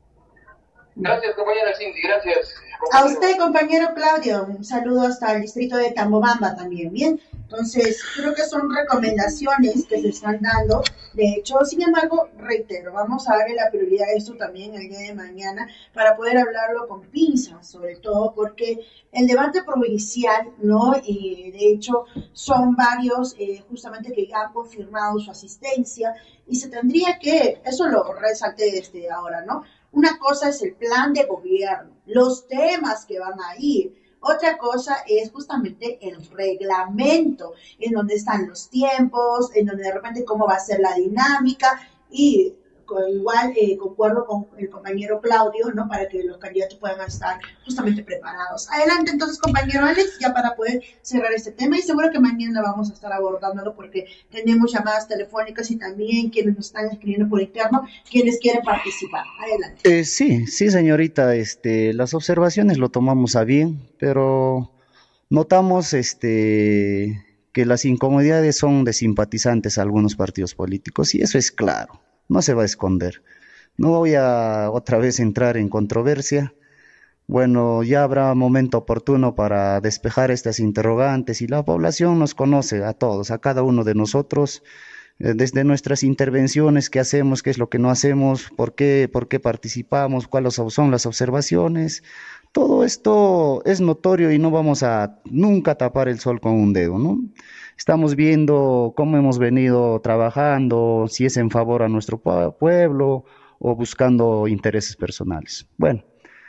Gracias, compañera Cindy, gracias. A usted, compañero Claudio, un saludo hasta el distrito de Tambobamba también, ¿bien? Entonces, creo que son recomendaciones que se están dando. De hecho, sin embargo, reitero, vamos a darle la prioridad a esto también el día de mañana para poder hablarlo con pinzas, sobre todo porque el debate provincial, ¿no? Y de hecho, son varios eh, justamente que han confirmado su asistencia y se tendría que, eso lo resalté desde ahora, ¿no? Una cosa es el plan de gobierno, los temas que van a ir. Otra cosa es justamente el reglamento, en donde están los tiempos, en donde de repente cómo va a ser la dinámica y igual eh, concuerdo con el compañero Claudio, ¿no? Para que los candidatos puedan estar justamente preparados. Adelante entonces, compañero Alex, ya para poder cerrar este tema y seguro que mañana vamos a estar abordándolo porque tenemos llamadas telefónicas y también quienes nos están escribiendo por interno, quienes quieren participar. Adelante. Eh, sí, sí, señorita, este, las observaciones lo tomamos a bien, pero notamos este, que las incomodidades son de simpatizantes a algunos partidos políticos y eso es claro. No se va a esconder. No voy a otra vez entrar en controversia. Bueno, ya habrá momento oportuno para despejar estas interrogantes y la población nos conoce a todos, a cada uno de nosotros, eh, desde nuestras intervenciones, qué hacemos, qué es lo que no hacemos, por qué, por qué participamos, cuáles son las observaciones. Todo esto es notorio y no vamos a nunca tapar el sol con un dedo, ¿no? Estamos viendo cómo hemos venido trabajando, si es en favor a nuestro pueblo o buscando intereses personales. Bueno,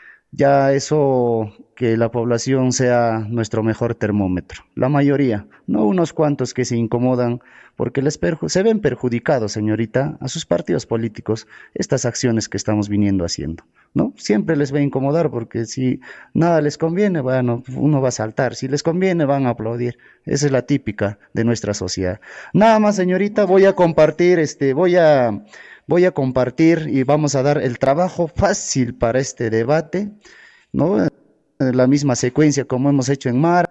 ya eso, que la población sea nuestro mejor termómetro. La mayoría, no unos cuantos que se incomodan porque les perju- se ven perjudicados, señorita, a sus partidos políticos, estas acciones que estamos viniendo haciendo. ¿no? Siempre les va a incomodar porque si nada les conviene, bueno, uno va a saltar, si les conviene van a aplaudir. Esa es la típica de nuestra sociedad. Nada más, señorita, voy a compartir, este, voy a, voy a compartir y vamos a dar el trabajo fácil para este debate, ¿no? La misma secuencia como hemos hecho en Mara,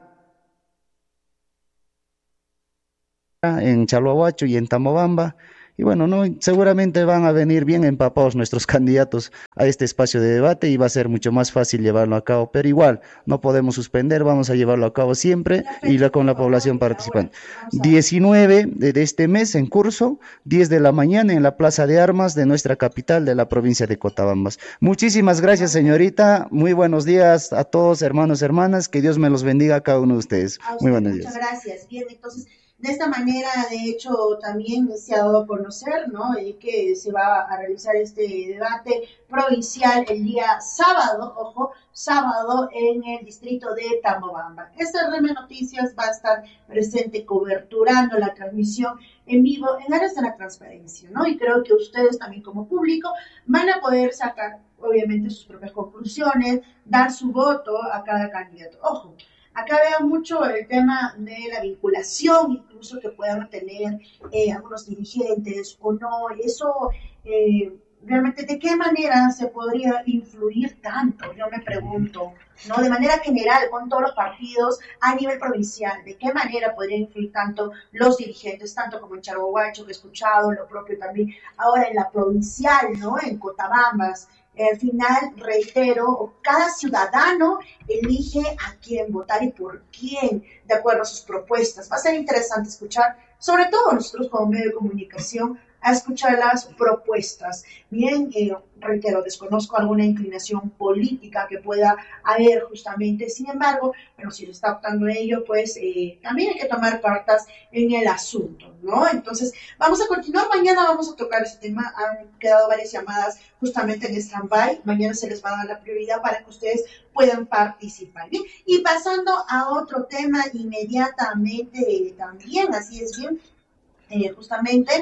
en Chalhuahuacho y en Tamobamba. Y bueno, no, seguramente van a venir bien empapados nuestros candidatos a este espacio de debate y va a ser mucho más fácil llevarlo a cabo. Pero igual, no podemos suspender, vamos a llevarlo a cabo siempre y la, con la población participante. diecinueve de, de este mes en curso, diez de la mañana en la Plaza de Armas de nuestra capital de la provincia de Cotabambas. Muchísimas gracias, señorita. Muy buenos días a todos, hermanos, hermanas. Que Dios me los bendiga a cada uno de ustedes. A usted, Muy buenos muchas días. gracias. Bien, entonces, de esta manera, de hecho, también se ha dado a conocer, ¿no?, y que se va a realizar este debate provincial el día sábado, ojo, sábado en el distrito de Tamobamba. Esta R M Noticias va a estar presente coberturando la transmisión en vivo en áreas de la transparencia, ¿no? Y creo que ustedes también como público van a poder sacar, obviamente, sus propias conclusiones, dar su voto a cada candidato. Ojo, acá veo mucho el tema de la vinculación, incluso que puedan tener eh, algunos dirigentes o no, y eso eh, realmente de qué manera se podría influir tanto, yo me pregunto, ¿no? De manera general con todos los partidos a nivel provincial, de qué manera podrían influir tanto los dirigentes, tanto como en Chalhuahuacho, que he escuchado, lo propio también ahora en la provincial, ¿no? En Cotabambas. Al final, reitero, cada ciudadano elige a quién votar y por quién, de acuerdo a sus propuestas. Va a ser interesante escuchar, sobre todo nosotros como medio de comunicación, a escuchar las propuestas. Bien, eh, reitero, desconozco alguna inclinación política que pueda haber justamente, sin embargo, pero si se está optando ello, pues eh, también hay que tomar cartas en el asunto, ¿no? Entonces, vamos a continuar, mañana vamos a tocar este tema, han quedado varias llamadas justamente en stand-by, mañana se les va a dar la prioridad para que ustedes puedan participar, ¿bien? Y pasando a otro tema inmediatamente eh, también, así es bien, eh, justamente...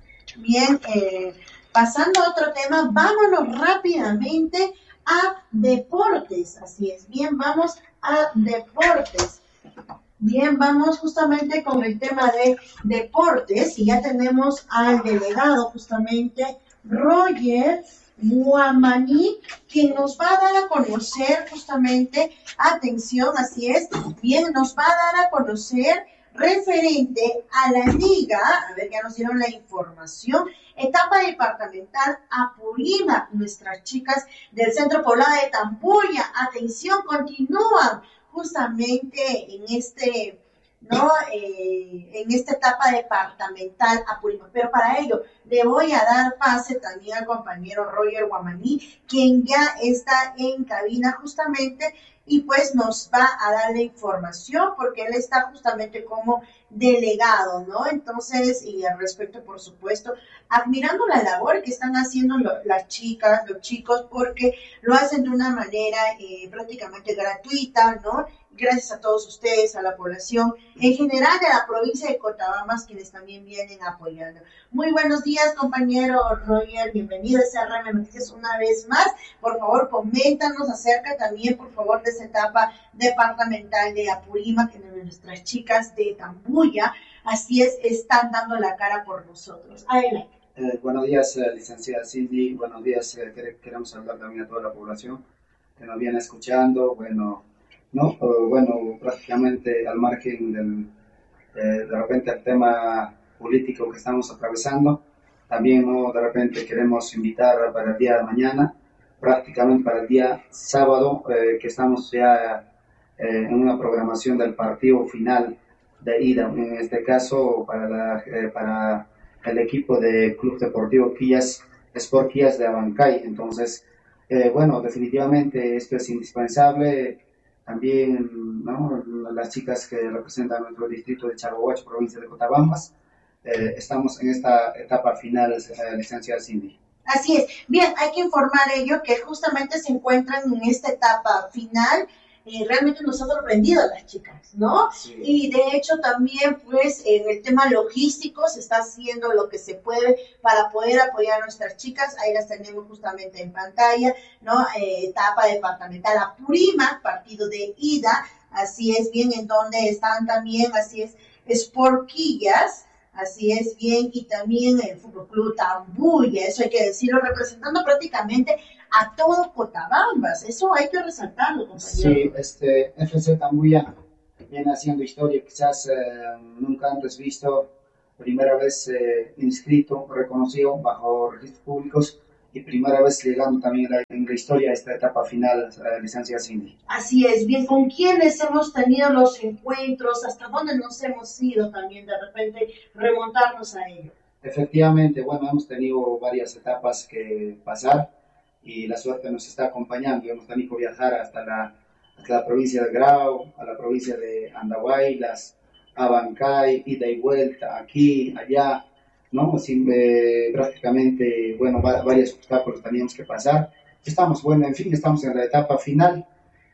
Bien, eh, pasando a otro tema, vámonos rápidamente a deportes, así es, bien, vamos a deportes. Bien, vamos justamente con el tema de deportes y ya tenemos al delegado justamente, Roger Guamaní, que nos va a dar a conocer justamente, atención, así es, bien, nos va a dar a conocer referente a la liga, a ver, ya nos dieron la información, etapa departamental Apurímac, nuestras chicas del Centro Poblado de Tambuya, atención, continúan justamente en este, ¿no? Eh, en esta etapa departamental Apurímac, pero para ello le voy a dar pase también al compañero Roger Guamaní, quien ya está en cabina justamente y pues nos va a dar la información porque él está justamente como delegado, ¿no? Entonces, y al respecto, por supuesto, admirando la labor que están haciendo lo, las chicas, los chicos, porque lo hacen de una manera eh, prácticamente gratuita, ¿no? Gracias a todos ustedes, a la población en general de la provincia de Cotabambas, quienes también vienen apoyando. Muy buenos días, compañero Roger, bienvenido a R M Noticias una vez más. Por favor, coméntanos acerca también, por favor, de esta etapa departamental de Apurímac, que nuestras chicas de Tambuya, así es, están dando la cara por nosotros. Adelante. Eh, buenos días, eh, licenciada Cindy, buenos días, eh, queremos saludar también a toda la población que nos viene escuchando, bueno, no, uh, bueno, prácticamente al margen del, eh, de repente el tema político que estamos atravesando, también no, de repente queremos invitar para el día de mañana, prácticamente para el día sábado, eh, que estamos ya eh, en una programación del partido final de ida, en este caso para, la, eh, para el equipo de Club Deportivo Quillas, Sport Quillas de Abancay. Entonces, eh, bueno, definitivamente esto es indispensable. También, ¿no?, las chicas que representan nuestro distrito de Chalhuahuacho, provincia de Cotabambas, eh, estamos en esta etapa final, eh, licenciada Cindy. Así es. Bien, hay que informar ello que justamente se encuentran en esta etapa final eh, realmente nos ha sorprendido a las chicas, ¿no? Sí. Y de hecho también, pues, en el tema logístico se está haciendo lo que se puede para poder apoyar a nuestras chicas. Ahí las tenemos justamente en pantalla, ¿no? Eh, etapa departamental Apurímac, partido de ida, así es, bien, en donde están también, así es, Sporquillas, así es, bien, y también el Fútbol Club Tambuya, eso hay que decirlo, representando prácticamente a todo Cotabambas, eso hay que resaltarlo, compañero. Sí, este, F C Tambuya viene haciendo historia, quizás eh, nunca antes visto, primera vez eh, inscrito, reconocido bajo registros públicos, y primera vez llegando también en la, en la historia a esta etapa final, eh, licencia Cindy. Así es, bien, ¿con quiénes hemos tenido los encuentros? ¿Hasta dónde nos hemos ido también de repente remontarnos a ello? Efectivamente, bueno, hemos tenido varias etapas que pasar y la suerte nos está acompañando. Hemos tenido que viajar hasta la, hasta la provincia de Grau, a la provincia de Andahuaylas, a Bancay, ida y vuelta, aquí, allá, ¿no? Sin, eh, prácticamente, bueno, va, varios obstáculos teníamos que pasar. Estamos, bueno, en fin, estamos en la etapa final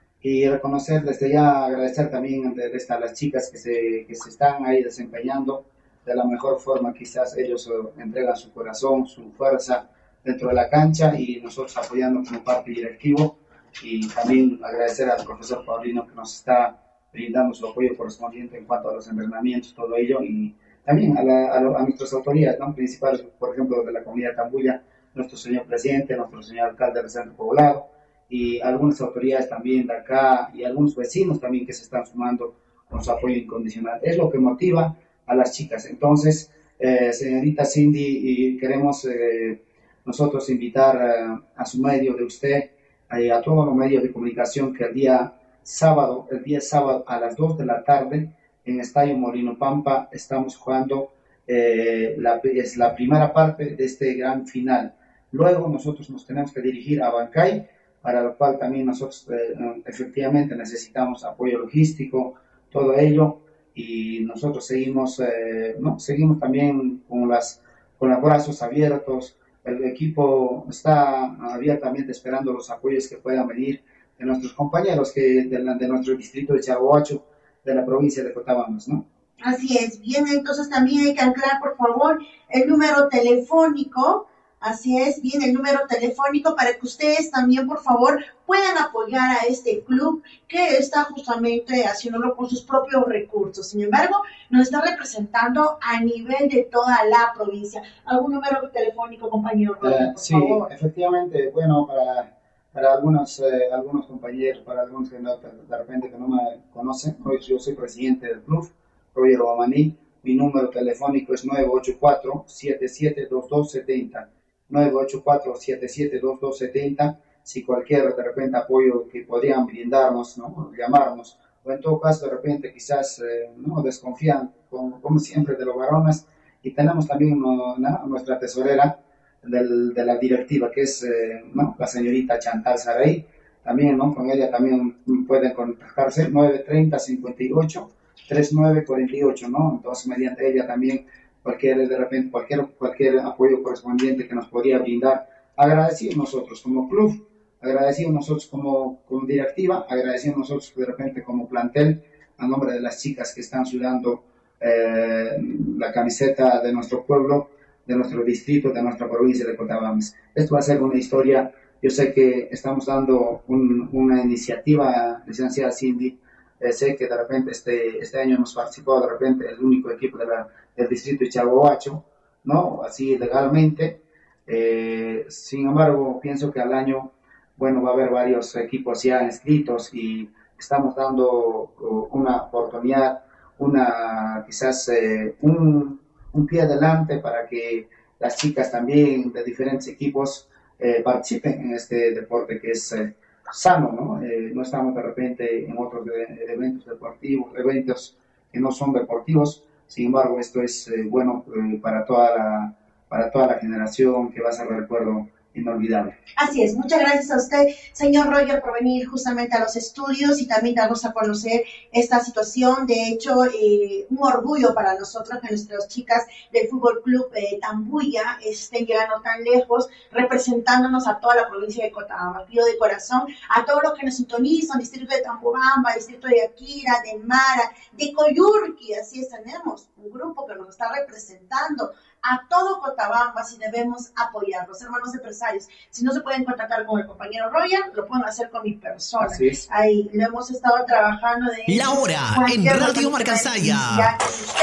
y reconocer desde ya, agradecer también desde a las chicas que se, que se están ahí desempeñando de la mejor forma. Quizás ellos uh, entregan su corazón, su fuerza dentro de la cancha y nosotros apoyando como parte directivo, y también agradecer al profesor Paulino que nos está brindando su apoyo correspondiente en cuanto a los entrenamientos, todo ello, y también a, la, a, lo, a nuestras autoridades, ¿no? Principales, por ejemplo, de la comunidad Tambuya, nuestro señor presidente, nuestro señor alcalde del centro poblado, y algunas autoridades también de acá, y algunos vecinos también que se están sumando con su apoyo incondicional. Es lo que motiva a las chicas. Entonces, eh, señorita Cindy, y queremos eh, nosotros invitar eh, a su medio de usted, eh, a todos los medios de comunicación, que el día sábado, el día sábado a las dos de la tarde, en Estadio Molino Pampa, estamos jugando eh, la, es la primera parte de este gran final. Luego nosotros nos tenemos que dirigir a Bancay, para lo cual también nosotros eh, efectivamente necesitamos apoyo logístico, todo ello, y nosotros seguimos, eh, ¿no? seguimos también con, las, con los brazos abiertos. El equipo está abiertamente esperando los apoyos que puedan venir de nuestros compañeros que de, la, de nuestro distrito de Chagoacho, de la provincia de Cotabambas, ¿no? Así es. Bien, entonces también hay que anclar, por favor, el número telefónico. Así es, bien, el número telefónico para que ustedes también, por favor, puedan apoyar a este club que está justamente haciéndolo con sus propios recursos. Sin embargo, nos está representando a nivel de toda la provincia. ¿Algún número telefónico, compañero? Por eh, sí, favor? Efectivamente, bueno, para, para algunos, eh, algunos compañeros, para algunos que no, de repente que no me conocen, hoy yo soy presidente del club, Roger Obamaní. Mi número telefónico es nueve ocho cuatro, siete siete dos dos siete cero. nueve ocho cuatro, siete siete dos dos siete cero, si cualquier de repente apoyo que podrían brindarnos, ¿no? Llamarnos, o en todo caso de repente quizás eh, no desconfían, como, como siempre, de los varones, y tenemos también ¿no? ¿no? nuestra tesorera del, de la directiva, que es eh, ¿no? la señorita Chantal Saray, también ¿no? con ella también pueden contactarse, nueve treinta, cincuenta y ocho, treinta y nueve cuarenta y ocho, ¿no? Entonces mediante ella también cualquier de repente cualquier cualquier apoyo correspondiente que nos podría brindar, agradecidos nosotros como club, agradecidos nosotros como, como directiva, agradecidos nosotros de repente como plantel, a nombre de las chicas que están sudando eh, la camiseta de nuestro pueblo, de nuestro distrito, de nuestra provincia de Cotabambas. Esto va a ser una historia. Yo sé que estamos dando un, una iniciativa, licenciada Cindy. Eh, sé que de repente este, este año hemos participado de repente el único equipo de la, del distrito de Chagoacho, ¿no? Así legalmente. Eh, sin embargo, pienso que al año, bueno, va a haber varios equipos ya inscritos y estamos dando uh, una oportunidad, una quizás eh, un, un pie adelante para que las chicas también de diferentes equipos eh, participen en este deporte que es eh, sano, ¿no? Eh, no estamos de repente en otros de, eventos deportivos, eventos que no son deportivos. Sin embargo, esto es eh, bueno eh, para toda la para toda la generación que va a ser el recuerdo inolvidable. Así es, muchas gracias a usted, señor Roger, por venir justamente a los estudios y también darnos a conocer esta situación. De hecho, eh, un orgullo para nosotros que nuestras chicas del Fútbol Club eh, Tambuya estén llegando tan lejos, representándonos a toda la provincia de Cochabamba. Pido de corazón a todos los que nos sintonizan, distrito de Tambobamba, distrito de Akira, de Mara, de Coyurqui, así es, tenemos un grupo que nos está representando a todo Cochabamba, si debemos apoyarlos, hermanos empresarios. Si no se pueden contactar con el compañero Roger, lo pueden hacer con mi persona. Ahí lo hemos estado trabajando de La hora en Radio Marcansaya.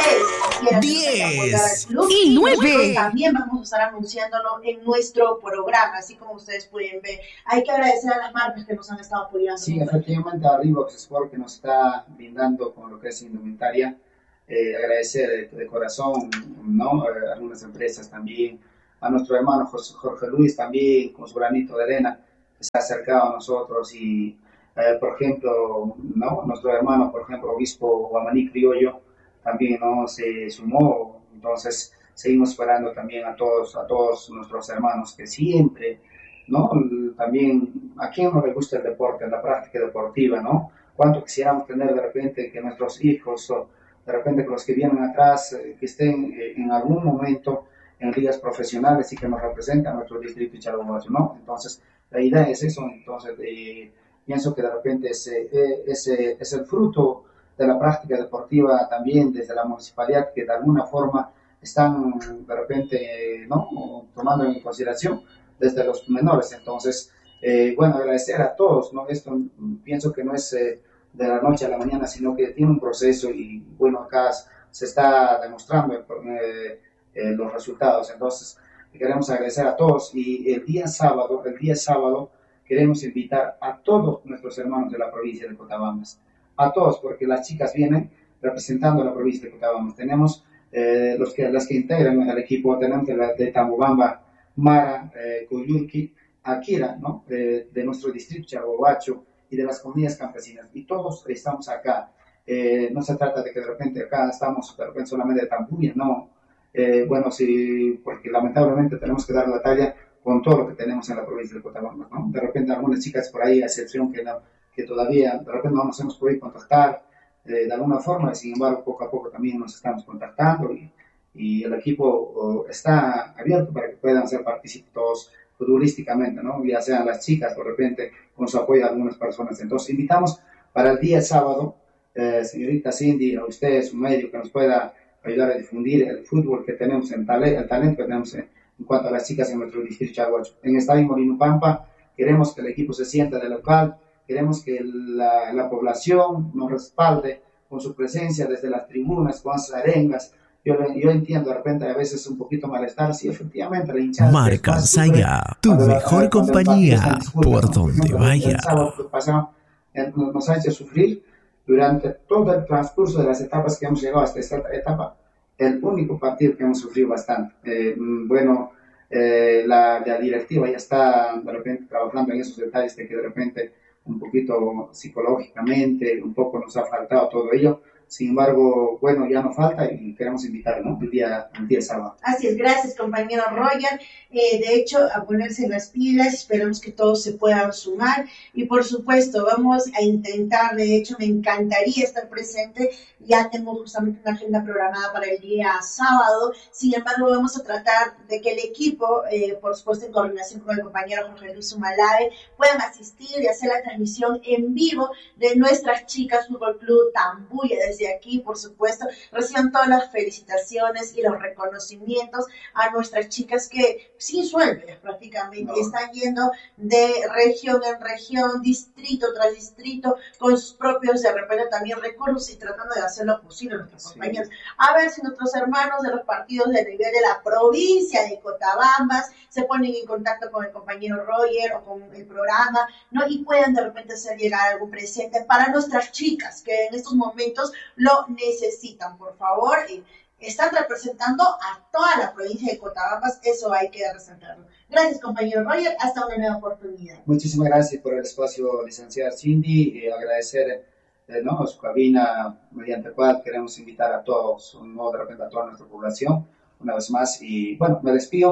diez y nueve. También vamos a estar anunciándolo en nuestro programa, así como ustedes pueden ver. Hay que agradecer a las marcas que nos han estado apoyando. Sí, efectivamente a Reebok Sport que nos está brindando con lo que es indumentaria. Eh, agradecer de, de corazón, ¿no? A algunas empresas también, a nuestro hermano José, Jorge Luis también, con su granito de arena, que se ha acercado a nosotros y, eh, por ejemplo, ¿no? Nuestro hermano, por ejemplo, obispo Guamaní Criollo, también, ¿no? Se sumó, entonces seguimos esperando también a todos, a todos nuestros hermanos que siempre, ¿no? También, ¿a quién no le gusta el deporte, la práctica deportiva, ¿no? Cuánto quisiéramos tener de repente que nuestros hijos, o, de repente que los que vienen atrás, eh, que estén eh, en algún momento en ligas profesionales y que nos representan a nuestro distrito de Chalhuacho, ¿no? Entonces, la idea es eso, entonces, eh, pienso que de repente ese, ese es el fruto de la práctica deportiva también desde la municipalidad, que de alguna forma están de repente, ¿no? Tomando en consideración desde los menores, entonces, eh, bueno, agradecer a todos, ¿no? Esto pienso que no es... Eh, de la noche a la mañana, sino que tiene un proceso y bueno, acá se está demostrando eh, eh, los resultados. Entonces, queremos agradecer a todos y el día sábado, el día sábado queremos invitar a todos nuestros hermanos de la provincia de Cochabamba, a todos, porque las chicas vienen representando a la provincia de Cochabamba. Tenemos eh, los que, las que integran el equipo, tenemos de, la, de Tambobamba, Mara, eh, Coyurqui, Akira, ¿no? Eh, de nuestro distrito Chalhuacho, y de las comunidades campesinas, y todos estamos acá. Eh, no se trata de que de repente acá estamos de repente solamente de Tambuya, no. Eh, bueno, sí, porque lamentablemente tenemos que dar la talla con todo lo que tenemos en la provincia de Cochabamba, ¿no? De repente algunas chicas por ahí, a excepción que, no, que todavía de repente no nos hemos podido contactar eh, de alguna forma, sin embargo poco a poco también nos estamos contactando y, y el equipo oh, está abierto para que puedan ser partícipes todos futbolísticamente, ¿no? Ya sean las chicas, de repente, con su apoyo a algunas personas. Entonces, invitamos para el día sábado, eh, señorita Cindy, a usted, su medio, que nos pueda ayudar a difundir el fútbol que tenemos, en tale el talento que tenemos en, en cuanto a las chicas en nuestro distrito Chalhuacho. En Estadio Molino Pampa, queremos que el equipo se sienta de local, queremos que la, la población nos respalde con su presencia desde las tribunas, con sus arengas. Yo, yo entiendo de repente a veces un poquito malestar, sí, efectivamente la hinchada Marcansaya, tu mejor la, compañía por donde vaya. El sábado pasado nos ha hecho sufrir durante todo el transcurso de las etapas que hemos llegado hasta esta etapa, el único partido que hemos sufrido bastante. Eh, bueno, eh, la, la directiva ya está de repente trabajando en esos detalles de que de repente un poquito psicológicamente, un poco nos ha faltado todo ello. Sin embargo, bueno, ya no falta y queremos invitar, ¿no? El día, el día sábado. Así es, gracias compañero Roger. Eh, de hecho, a ponerse las pilas, esperamos que todos se puedan sumar y por supuesto vamos a intentar, de hecho me encantaría estar presente, ya tengo justamente una agenda programada para el día sábado, sin embargo vamos a tratar de que el equipo, eh, por supuesto en coordinación con el compañero Jorge Luis Sumalave, puedan asistir y hacer la transmisión en vivo de nuestras chicas Fútbol Club Tambuya. Desde aquí, por supuesto, reciban todas las felicitaciones y los reconocimientos a nuestras chicas que sin sueldo prácticamente no. están yendo de región en región, distrito tras distrito, con sus propios de repente también recursos y tratando de hacer lo posible nuestros sí. compañeros. A ver si nuestros hermanos de los partidos de nivel de la provincia de Cochabamba se ponen en contacto con el compañero Roger o con el programa, ¿no? Y puedan de repente hacer llegar algún presente para nuestras chicas que en estos momentos lo necesitan, por favor. Están representando a toda la provincia de Cochabamba, eso hay que resaltarlo. Gracias, compañero Roger, hasta una nueva oportunidad. Muchísimas gracias por el espacio, licenciada Cindy, y agradecer eh, ¿no? su cabina, mediante cual queremos invitar a todos, ¿no? De repente a toda nuestra población, una vez más, y bueno, me despido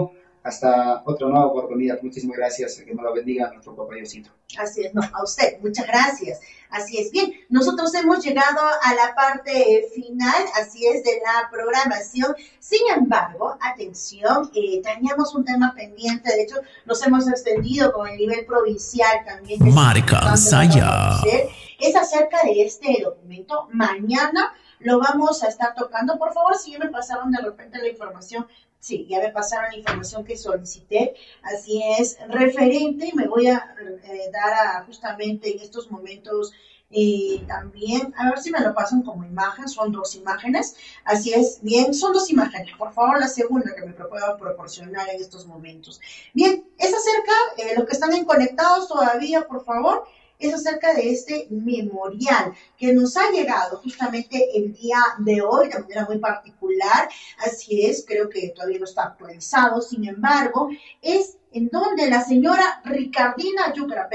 hasta otra nueva oportunidad. Muchísimas gracias, que nos la bendiga nuestro papá Diosito. Así es, no, a usted, muchas gracias. Así es, bien, nosotros hemos llegado a la parte final, así es, de la programación. Sin embargo, atención, eh, teníamos un tema pendiente, de hecho, nos hemos extendido con el nivel provincial también. Marca Saya. Es acerca de este documento. Mañana lo vamos a estar tocando. Por favor, si ya me pasaron de repente la información. Sí, ya me pasaron la información que solicité, así es, referente, me voy a eh, dar a, justamente en estos momentos eh, también, a ver si me lo pasan como imagen, son dos imágenes, así es, bien, son dos imágenes, por favor la segunda que me puedan proporcionar en estos momentos. Bien, es acerca, eh, los que están en conectados todavía, por favor, es acerca de este memorial que nos ha llegado justamente el día de hoy de manera muy particular, así es, creo que todavía no está actualizado, sin embargo, es en donde la señora Ricardina Yucra